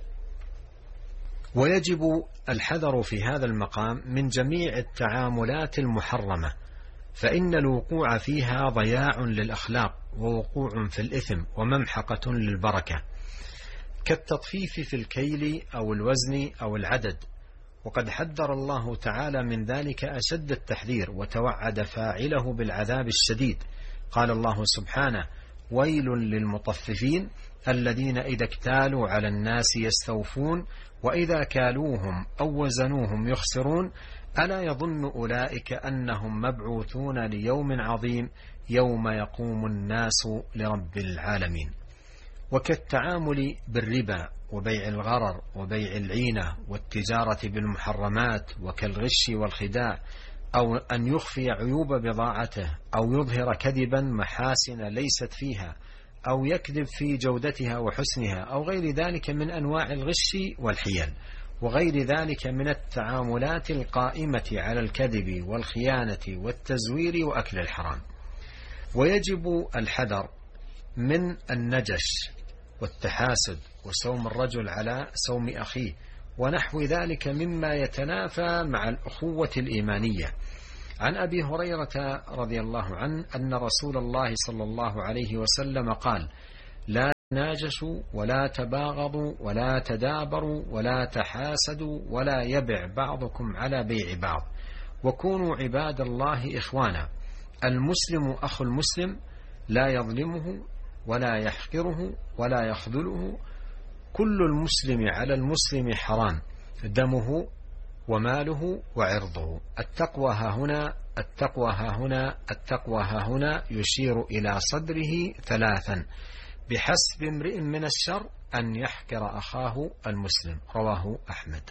ويجب الحذر في هذا المقام من جميع التعاملات المحرمة، فإن الوقوع فيها ضياع للأخلاق ووقوع في الإثم وممحقة للبركة، كالتطفيف في الكيل أو الوزن أو العدد. وقد حذر الله تعالى من ذلك أشد التحذير، وتوعد فاعله بالعذاب الشديد. قال الله سبحانه: ويل للمطففين الذين إذا اكتالوا على الناس يستوفون وإذا كالوهم أو وزنوهم يخسرون ألا يظن أولئك أنهم مبعوثون ليوم عظيم يوم يقوم الناس لرب العالمين. وكالتعامل بالربا وبيع الغرر وبيع العينة والتجارة بالمحرمات، وكالغش والخداع، أو أن يخفي عيوب بضاعته، أو يظهر كذبا محاسن ليست فيها، أو يكذب في جودتها وحسنها، أو غير ذلك من أنواع الغش والحيل، وغير ذلك من التعاملات القائمة على الكذب والخيانة والتزوير وأكل الحرام. ويجب الحذر من النجش والتحاسد وسوم الرجل على سوم أخيه ونحو ذلك مما يتنافى مع الأخوة الإيمانية. عن أبي هريرة رضي الله عنه أن رسول الله صلى الله عليه وسلم قال: لا تناجشوا ولا تباغضوا ولا تدابروا ولا تحاسدوا ولا يبع بعضكم على بيع بعض وكونوا عباد الله إخوانا. المسلم أخو المسلم لا يظلمه ولا يحقره ولا يخذله. كل المسلم على المسلم حرام دمه وماله وعرضه. التقوى ها هنا، التقوى ها هنا، التقوى ها هنا، يشير إلى صدره ثلاثا: بحسب امرئ من الشر أن يحقر أخاه المسلم. رواه أحمد.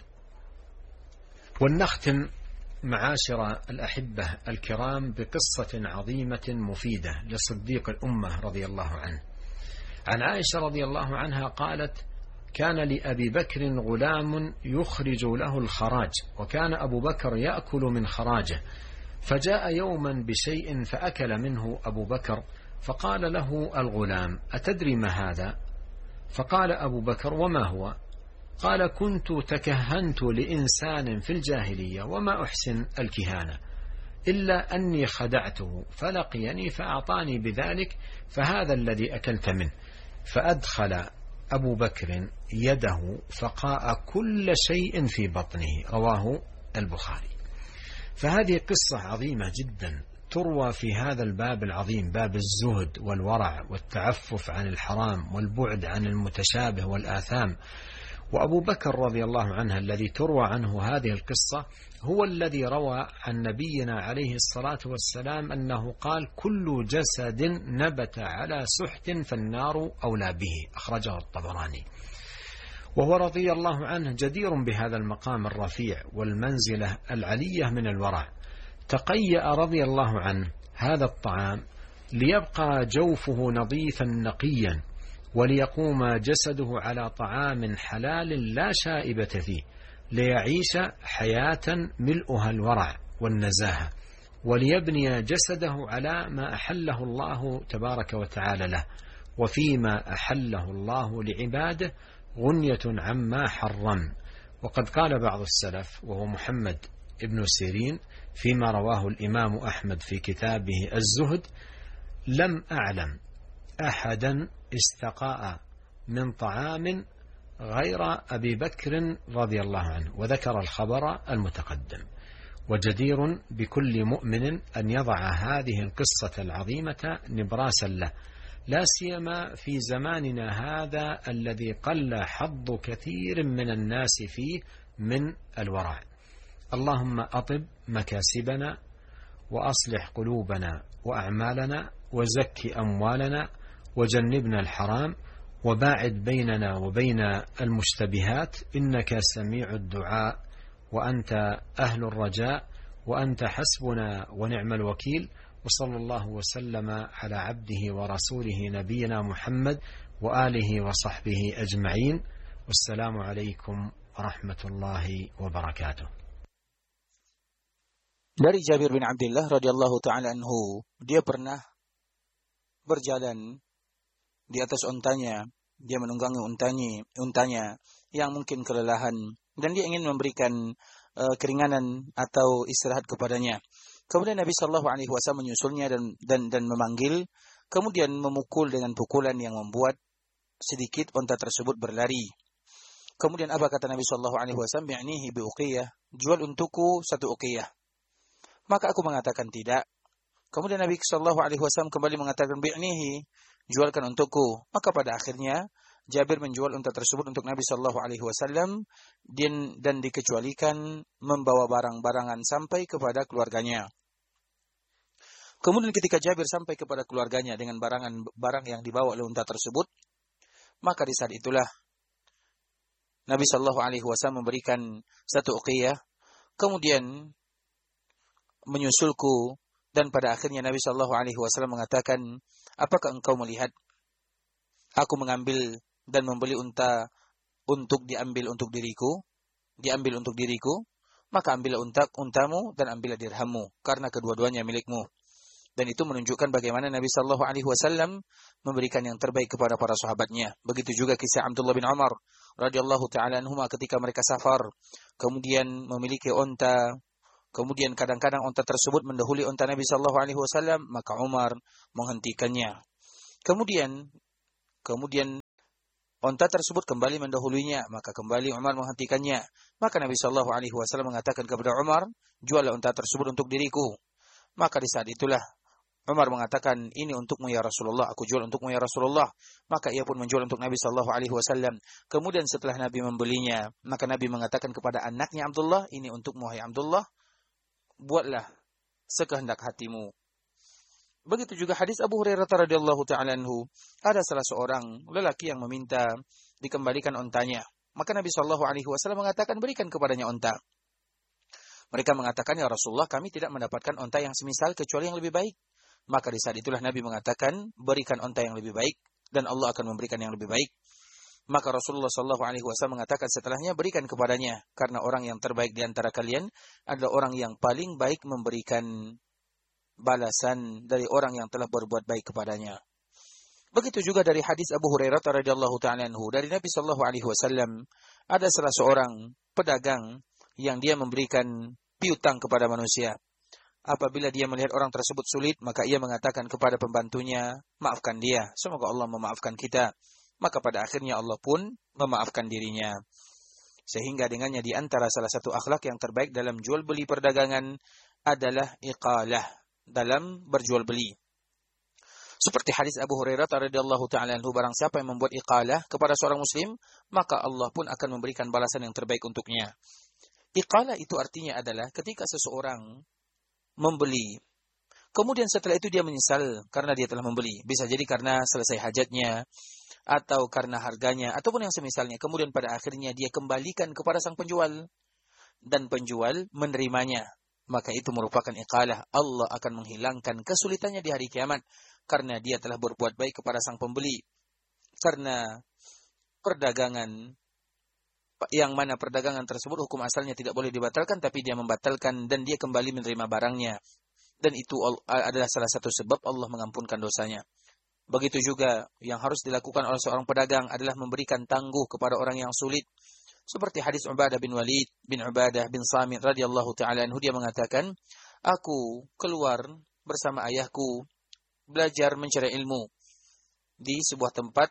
ولنختم معاشر الأحبة الكرام بقصة عظيمة مفيدة لصديق الأمة رضي الله عنه. عن عائشة رضي الله عنها قالت: كان لأبي بكر غلام يخرج له الخراج، وكان أبو بكر يأكل من خراجه، فجاء يوما بشيء فأكل منه أبو بكر، فقال له الغلام: أتدري ما هذا؟ فقال أبو بكر: وما هو؟ قال: كنت تكهنت لإنسان في الجاهلية وما أحسن الكهانة إلا أني خدعته فلقيني فأعطاني بذلك، فهذا الذي أكلت منه. فأدخل أبو بكر يده فقاء كل شيء في بطنه. رواه البخاري. فهذه قصة عظيمة جدا تروى في هذا الباب العظيم، باب الزهد والورع والتعفف عن الحرام والبعد عن المتشابه والآثام. وأبو بكر رضي الله عنه الذي تروى عنه هذه القصة هو الذي روى عن نبينا عليه الصلاة والسلام أنه قال: كل جسد نبت على سحت فالنار أولى به. أخرجه الطبراني. وهو رضي الله عنه جدير بهذا المقام الرفيع والمنزلة العلية من الورع. تقيأ رضي الله عنه هذا الطعام ليبقى جوفه نظيفا نقيا، وليقوم جسده على طعام حلال لا شائبة فيه، ليعيش حياة ملؤها الورع والنزاهة، وليبني جسده على ما أحله الله تبارك وتعالى له، وفيما أحله الله لعباده غنية عما حرم. وقد قال بعض السلف وهو محمد ابن سيرين فيما رواه الإمام أحمد في كتابه الزهد: لم أعلم أحدا استقاء من طعام غير أبي بكر رضي الله عنه. وذكر الخبر المتقدم. وجدير بكل مؤمن أن يضع هذه القصة العظيمة نبراسا له، لا سيما في زماننا هذا الذي قل حظ كثير من الناس فيه من الورع. اللهم أطب مكاسبنا وأصلح قلوبنا وأعمالنا وزك أموالنا وجنبنا الحرام وباعد بيننا وبين المشتبهات، إنك سميع الدعاء وأنت أهل الرجاء وأنت حسبنا ونعم الوكيل. وصلى الله وسلم على عبده ورسوله نبينا محمد وآله وصحبه أجمعين. والسلام عليكم ورحمة الله وبركاته. Dari Jabir bin Abdullah radhiyallahu ta'ala anhu, dia pernah berjalan di atas untanya, dia menunggangi untanya yang mungkin kelelahan, dan dia ingin memberikan keringanan atau istirahat kepadanya. Kemudian Nabi sallallahu alaihi wasallam menyusulnya dan memanggil, kemudian memukul dengan pukulan yang membuat sedikit unta tersebut berlari. Kemudian apa kata Nabi sallallahu alaihi wasallam? Bi'nihi bi uqiyah, jual untukku satu uqiyah. Maka aku mengatakan tidak. Kemudian Nabi sallallahu alaihi wasallam kembali mengatakan bi'nihi, jualkan untukku. Maka pada akhirnya Jabir menjual unta tersebut untuk Nabi sallallahu alaihi wasallam dan dikecualikan membawa barang-barangan sampai kepada keluarganya. Kemudian ketika Jabir sampai kepada keluarganya dengan barang yang dibawa oleh unta tersebut, maka di saat itulah Nabi sallallahu alaihi wasallam memberikan satu uqiyah, kemudian menyusulku, dan pada akhirnya Nabi sallallahu alaihi wasallam mengatakan, apakah engkau melihat aku mengambil dan membeli unta untuk diambil untuk diriku? Maka ambillah untamu dan ambillah dirhammu, karena kedua-duanya milikmu. Dan itu menunjukkan bagaimana Nabi sallallahu alaihi wasallam memberikan yang terbaik kepada para sahabatnya. Begitu juga kisah Abdullah bin Umar radhiyallahu taala anhuma ketika mereka safar, kemudian memiliki unta, kemudian kadang-kadang unta tersebut mendahului unta Nabi sallallahu alaihi wasallam, maka Umar menghentikannya. Kemudian Onta tersebut kembali mendahulunya, maka kembali Umar menghentikannya. Maka Nabi Shallallahu Alaihi Wasallam mengatakan kepada Umar, juallah onta tersebut untuk diriku. Maka di saat itulah Umar mengatakan, ini untukmu ya Rasulullah, aku jual untukmu ya Rasulullah. Maka ia pun menjual untuk Nabi Shallallahu Alaihi Wasallam. Kemudian setelah Nabi membelinya, maka Nabi mengatakan kepada anaknya Abdullah, ini untukmu hai Abdullah, buatlah sekehendak hatimu. Begitu juga hadis Abu Hurairah radhiyallahu ta'ala anhu, ada salah seorang lelaki yang meminta dikembalikan ontanya. Maka Nabi sallallahu alaihi wasallam mengatakan, berikan kepadanya onta. Mereka mengatakan, ya Rasulullah, kami tidak mendapatkan onta yang semisal kecuali yang lebih baik. Maka di saat itulah Nabi mengatakan, berikan onta yang lebih baik dan Allah akan memberikan yang lebih baik. Maka Rasulullah sallallahu alaihi wasallam mengatakan setelahnya, berikan kepadanya, karena orang yang terbaik di antara kalian adalah orang yang paling baik memberikan balasan dari orang yang telah berbuat baik kepadanya. Begitu juga dari hadis Abu Hurairah radhiyallahu ta'ala anhu, dari Nabi sallallahu alaihi wasallam, ada salah seorang pedagang yang dia memberikan piutang kepada manusia. Apabila dia melihat orang tersebut sulit, maka ia mengatakan kepada pembantunya, maafkan dia, semoga Allah memaafkan kita. Maka pada akhirnya Allah pun memaafkan dirinya. Sehingga dengannya di antara salah satu akhlak yang terbaik dalam jual beli perdagangan adalah iqalah, dalam berjual beli. Seperti hadis Abu Hurairah radhiyallahu ta'ala anhu, barang siapa yang membuat iqalah kepada seorang muslim, maka Allah pun akan memberikan balasan yang terbaik untuknya. Iqalah itu artinya adalah ketika seseorang membeli, kemudian setelah itu dia menyesal karena dia telah membeli. Bisa jadi karena selesai hajatnya, atau karena harganya, ataupun yang semisalnya. Kemudian pada akhirnya dia kembalikan kepada sang penjual, dan penjual menerimanya. Maka itu merupakan iqalah. Allah akan menghilangkan kesulitannya di hari kiamat karena dia telah berbuat baik kepada sang pembeli. Karena perdagangan, yang mana perdagangan tersebut hukum asalnya tidak boleh dibatalkan, tapi dia membatalkan dan dia kembali menerima barangnya. Dan itu adalah salah satu sebab Allah mengampunkan dosanya. Begitu juga yang harus dilakukan oleh seorang pedagang adalah memberikan tangguh kepada orang yang sulit. Seperti hadis Ubadah bin Walid bin Ubadah bin Samit radhiyallahu ta'ala anhu, dia mengatakan, aku keluar bersama ayahku belajar mencari ilmu di sebuah tempat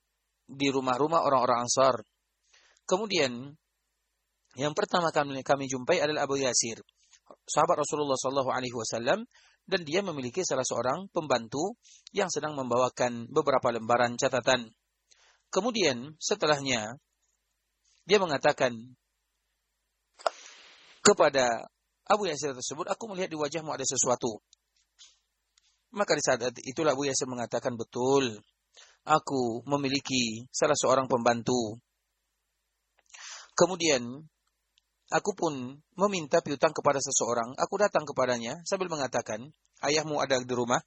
di rumah-rumah orang-orang Ansar. Kemudian yang pertama kami jumpai adalah Abu Yasir, sahabat Rasulullah sallallahu alaihi wasallam, dan dia memiliki salah seorang pembantu yang sedang membawakan beberapa lembaran catatan. Kemudian setelahnya dia mengatakan kepada Abu Yasir tersebut, aku melihat di wajahmu ada sesuatu. Maka di saat itulah Abu Yasir mengatakan, betul, aku memiliki salah seorang pembantu. Kemudian aku pun meminta piutang kepada seseorang. Aku datang kepadanya sambil mengatakan, ayahmu ada di rumah?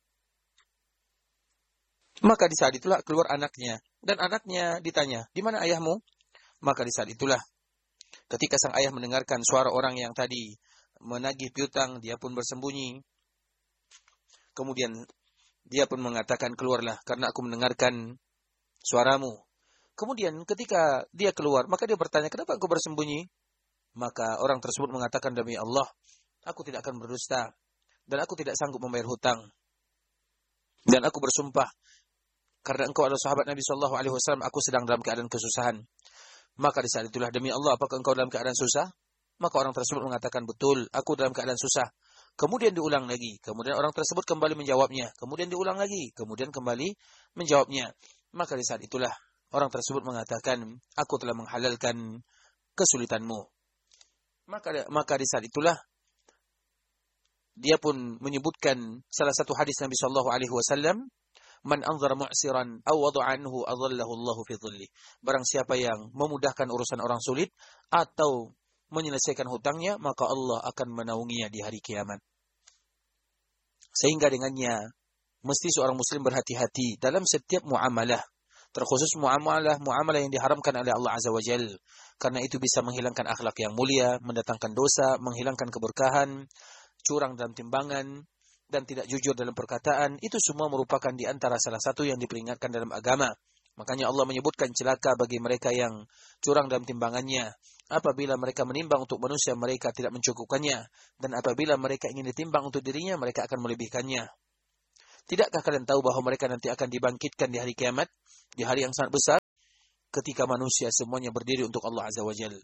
Maka di saat itulah keluar anaknya. Dan anaknya ditanya, di mana ayahmu? Maka di saat itulah ketika sang ayah mendengarkan suara orang yang tadi menagih piutang, dia pun bersembunyi. Kemudian dia pun mengatakan, keluarlah karena aku mendengarkan suaramu. Kemudian ketika dia keluar, maka dia bertanya, kenapa aku bersembunyi? Maka orang tersebut mengatakan, demi Allah, aku tidak akan berdusta dan aku tidak sanggup membayar hutang. Dan aku bersumpah karena engkau adalah sahabat Nabi sallallahu alaihi wasallam, aku sedang dalam keadaan kesusahan. Maka di saat itulah, demi Allah, apakah engkau dalam keadaan susah? Maka orang tersebut mengatakan, betul, aku dalam keadaan susah. Kemudian diulang lagi. Kemudian orang tersebut kembali menjawabnya. Kemudian diulang lagi. Kemudian kembali menjawabnya. Maka di saat itulah orang tersebut mengatakan, aku telah menghalalkan kesulitanmu. Maka di saat itulah dia pun menyebutkan salah satu hadis Nabi sallallahu alaihi wasallam, man anzara mu'siran aw wada'a anhu adallahu Allahu fi dhilli. Barang siapa yang memudahkan urusan orang sulit atau menyelesaikan hutangnya, maka Allah akan menaunginya di hari kiamat. Sehingga dengannya mesti seorang muslim berhati-hati dalam setiap muamalah, terkhusus muamalah yang diharamkan oleh Allah Azza wa Jalla, karena itu bisa menghilangkan akhlak yang mulia, mendatangkan dosa, menghilangkan keberkahan, curang dalam timbangan, dan tidak jujur dalam perkataan. Itu semua merupakan di antara salah satu yang diperingatkan dalam agama. Makanya Allah menyebutkan celaka bagi mereka yang curang dalam timbangannya. Apabila mereka menimbang untuk manusia, mereka tidak mencukupkannya. Dan apabila mereka ingin ditimbang untuk dirinya, mereka akan melebihkannya. Tidakkah kalian tahu bahwa mereka nanti akan dibangkitkan di hari kiamat, di hari yang sangat besar? ketika manusia semuanya berdiri untuk Allah Azza wa Jalla.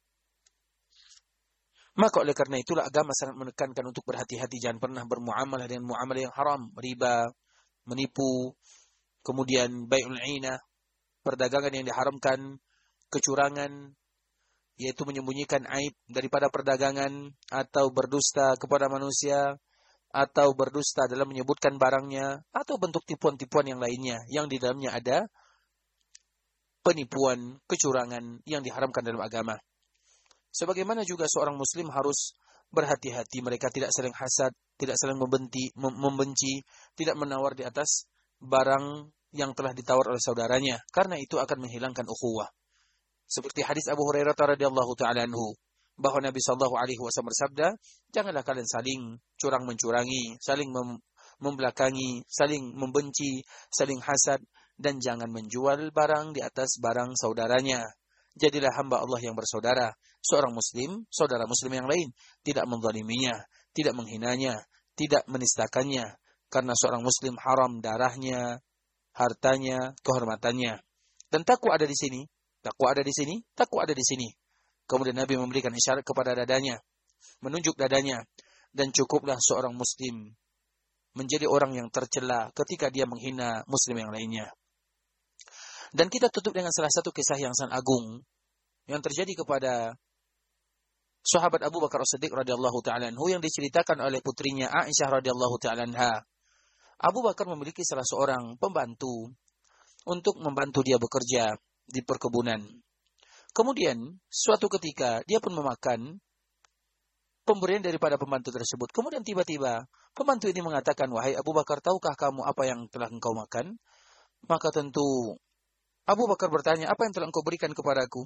Maka oleh karena itulah agama sangat menekankan untuk berhati-hati, jangan pernah bermuamalah dengan muamalah yang haram, riba, menipu, kemudian bai'ul 'inah, perdagangan yang diharamkan, kecurangan, yaitu menyembunyikan aib daripada perdagangan, atau berdusta kepada manusia, atau berdusta dalam menyebutkan barangnya, atau bentuk tipuan-tipuan yang lainnya, yang di dalamnya ada penipuan, kecurangan yang diharamkan dalam agama. Sebagaimana juga seorang muslim harus berhati-hati, mereka tidak saling hasad, tidak saling membenci, tidak menawar di atas barang yang telah ditawar oleh saudaranya, karena itu akan menghilangkan ukhuwah. Seperti hadis Abu Hurairah radhiyallahu taala anhu, bahwa Nabi sallallahu alaihi wasallam bersabda, janganlah kalian saling curang-mencurangi, saling membelakangi, saling membenci, saling hasad, dan jangan menjual barang di atas barang saudaranya. Jadilah hamba Allah yang bersaudara. Seorang muslim, saudara muslim yang lain, tidak menzaliminya, tidak menghinanya, tidak menistakannya, karena seorang muslim haram darahnya, hartanya, kehormatannya. Dan takwa ada di sini, takwa ada di sini, takwa ada di sini. Kemudian Nabi memberikan isyarat kepada dadanya, menunjuk dadanya, dan cukuplah seorang muslim menjadi orang yang tercela ketika dia menghina muslim yang lainnya. Dan kita tutup dengan salah satu kisah yang sangat agung yang terjadi kepada sahabat Abu Bakar As-Siddiq radhiyallahu taala anhu, yang diceritakan oleh putrinya Aisyah radhiyallahu taala anha. Abu Bakar memiliki salah seorang pembantu untuk membantu dia bekerja di perkebunan. Kemudian suatu ketika dia pun memakan pemberian daripada pembantu tersebut. Kemudian tiba-tiba pembantu ini mengatakan, "Wahai Abu Bakar, tahukah kamu apa yang telah engkau makan?" Maka tentu Abu Bakar bertanya, "Apa yang telah engkau berikan kepadaku?"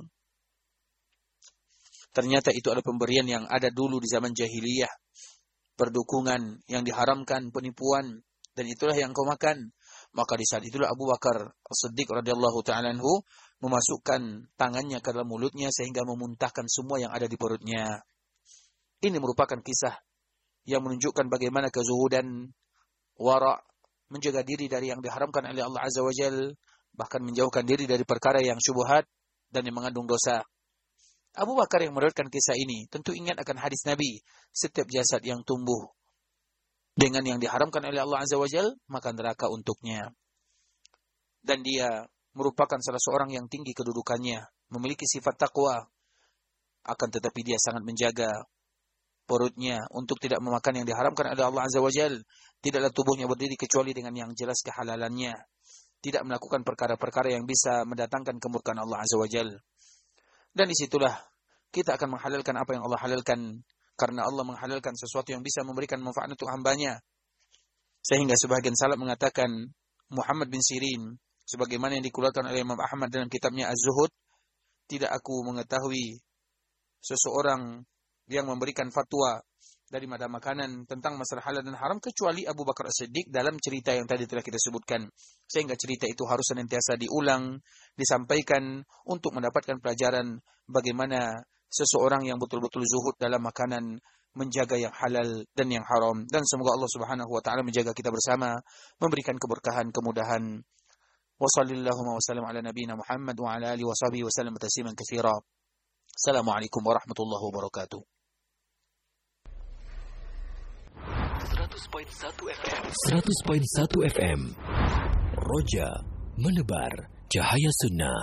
Ternyata itu adalah pemberian yang ada dulu di zaman jahiliyah. Perdukungan yang diharamkan, penipuan, dan itulah yang engkau makan. Maka di saat itulah Abu Bakar As-Siddiq radhiyallahu ta'ala anhu memasukkan tangannya ke dalam mulutnya sehingga memuntahkan semua yang ada di perutnya. Ini merupakan kisah yang menunjukkan bagaimana kezuhudan, wara', menjaga diri dari yang diharamkan oleh Allah Azza wa Jalla, bahkan menjauhkan diri dari perkara yang syubhat dan yang mengandung dosa. Abu Bakar yang meriwayatkan kisah ini tentu ingat akan hadis Nabi, setiap jasad yang tumbuh dengan yang diharamkan oleh Allah Azza wa Jalla, maka neraka untuknya. Dan dia merupakan salah seorang yang tinggi kedudukannya, memiliki sifat takwa, akan tetapi dia sangat menjaga perutnya untuk tidak memakan yang diharamkan oleh Allah Azza wa Jalla. Tidaklah tubuhnya berdiri kecuali dengan yang jelas kehalalannya. Tidak melakukan perkara-perkara yang bisa mendatangkan kemurkaan Allah Azza wa Jalla. Dan disitulah kita akan menghalalkan apa yang Allah halalkan, karena Allah menghalalkan sesuatu yang bisa memberikan manfaat untuk hambanya. Sehingga sebagian salaf mengatakan, Muhammad bin Sirin, sebagaimana yang dikeluarkan oleh Imam Ahmad dalam kitabnya Az-Zuhud, tidak aku mengetahui seseorang yang memberikan fatwa dari makanan tentang masalah halal dan haram kecuali Abu Bakar As-Siddiq dalam cerita yang tadi telah kita sebutkan. Sehingga cerita itu harus senantiasa diulang, disampaikan untuk mendapatkan pelajaran bagaimana seseorang yang betul-betul zuhud dalam makanan, menjaga yang halal dan yang haram. Dan semoga Allah Subhanahu wa taala menjaga kita bersama, memberikan keberkahan, kemudahan. Wa sallallahu wa sallam ala nabiyyina Muhammad wa ala alihi wa sahbihi wa sallam tasliman katsira. Assalamualaikum warahmatullahi wabarakatuh. 100.1 FM Roja menebar cahaya sunnah.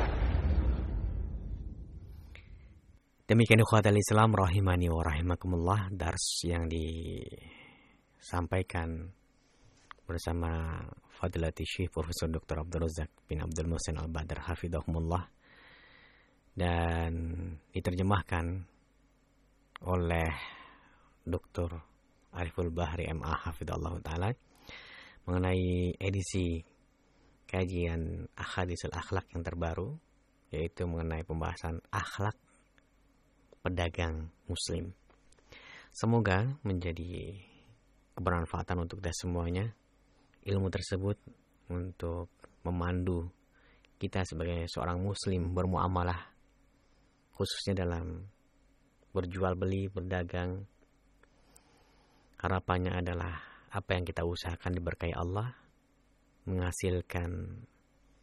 Demikian ikhwatal Islam rahimani wa rahimakumullah, dars yang disampaikan bersama Fadilati Syekh Profesor Dr. Abdul Razak bin Abdul Muhsin Al-Badr hafizahumullah, dan diterjemahkan oleh Dr. Ariful Bahri MA hafizallahu taala mengenai edisi kajian Ahadisul Akhlak yang terbaru, yaitu mengenai pembahasan akhlak pedagang muslim. Semoga menjadi kebermanfaatan untuk kita semuanya ilmu tersebut untuk memandu kita sebagai seorang muslim bermuamalah, khususnya dalam berjual beli, berdagang. Harapannya adalah apa yang kita usahakan diberkahi Allah, menghasilkan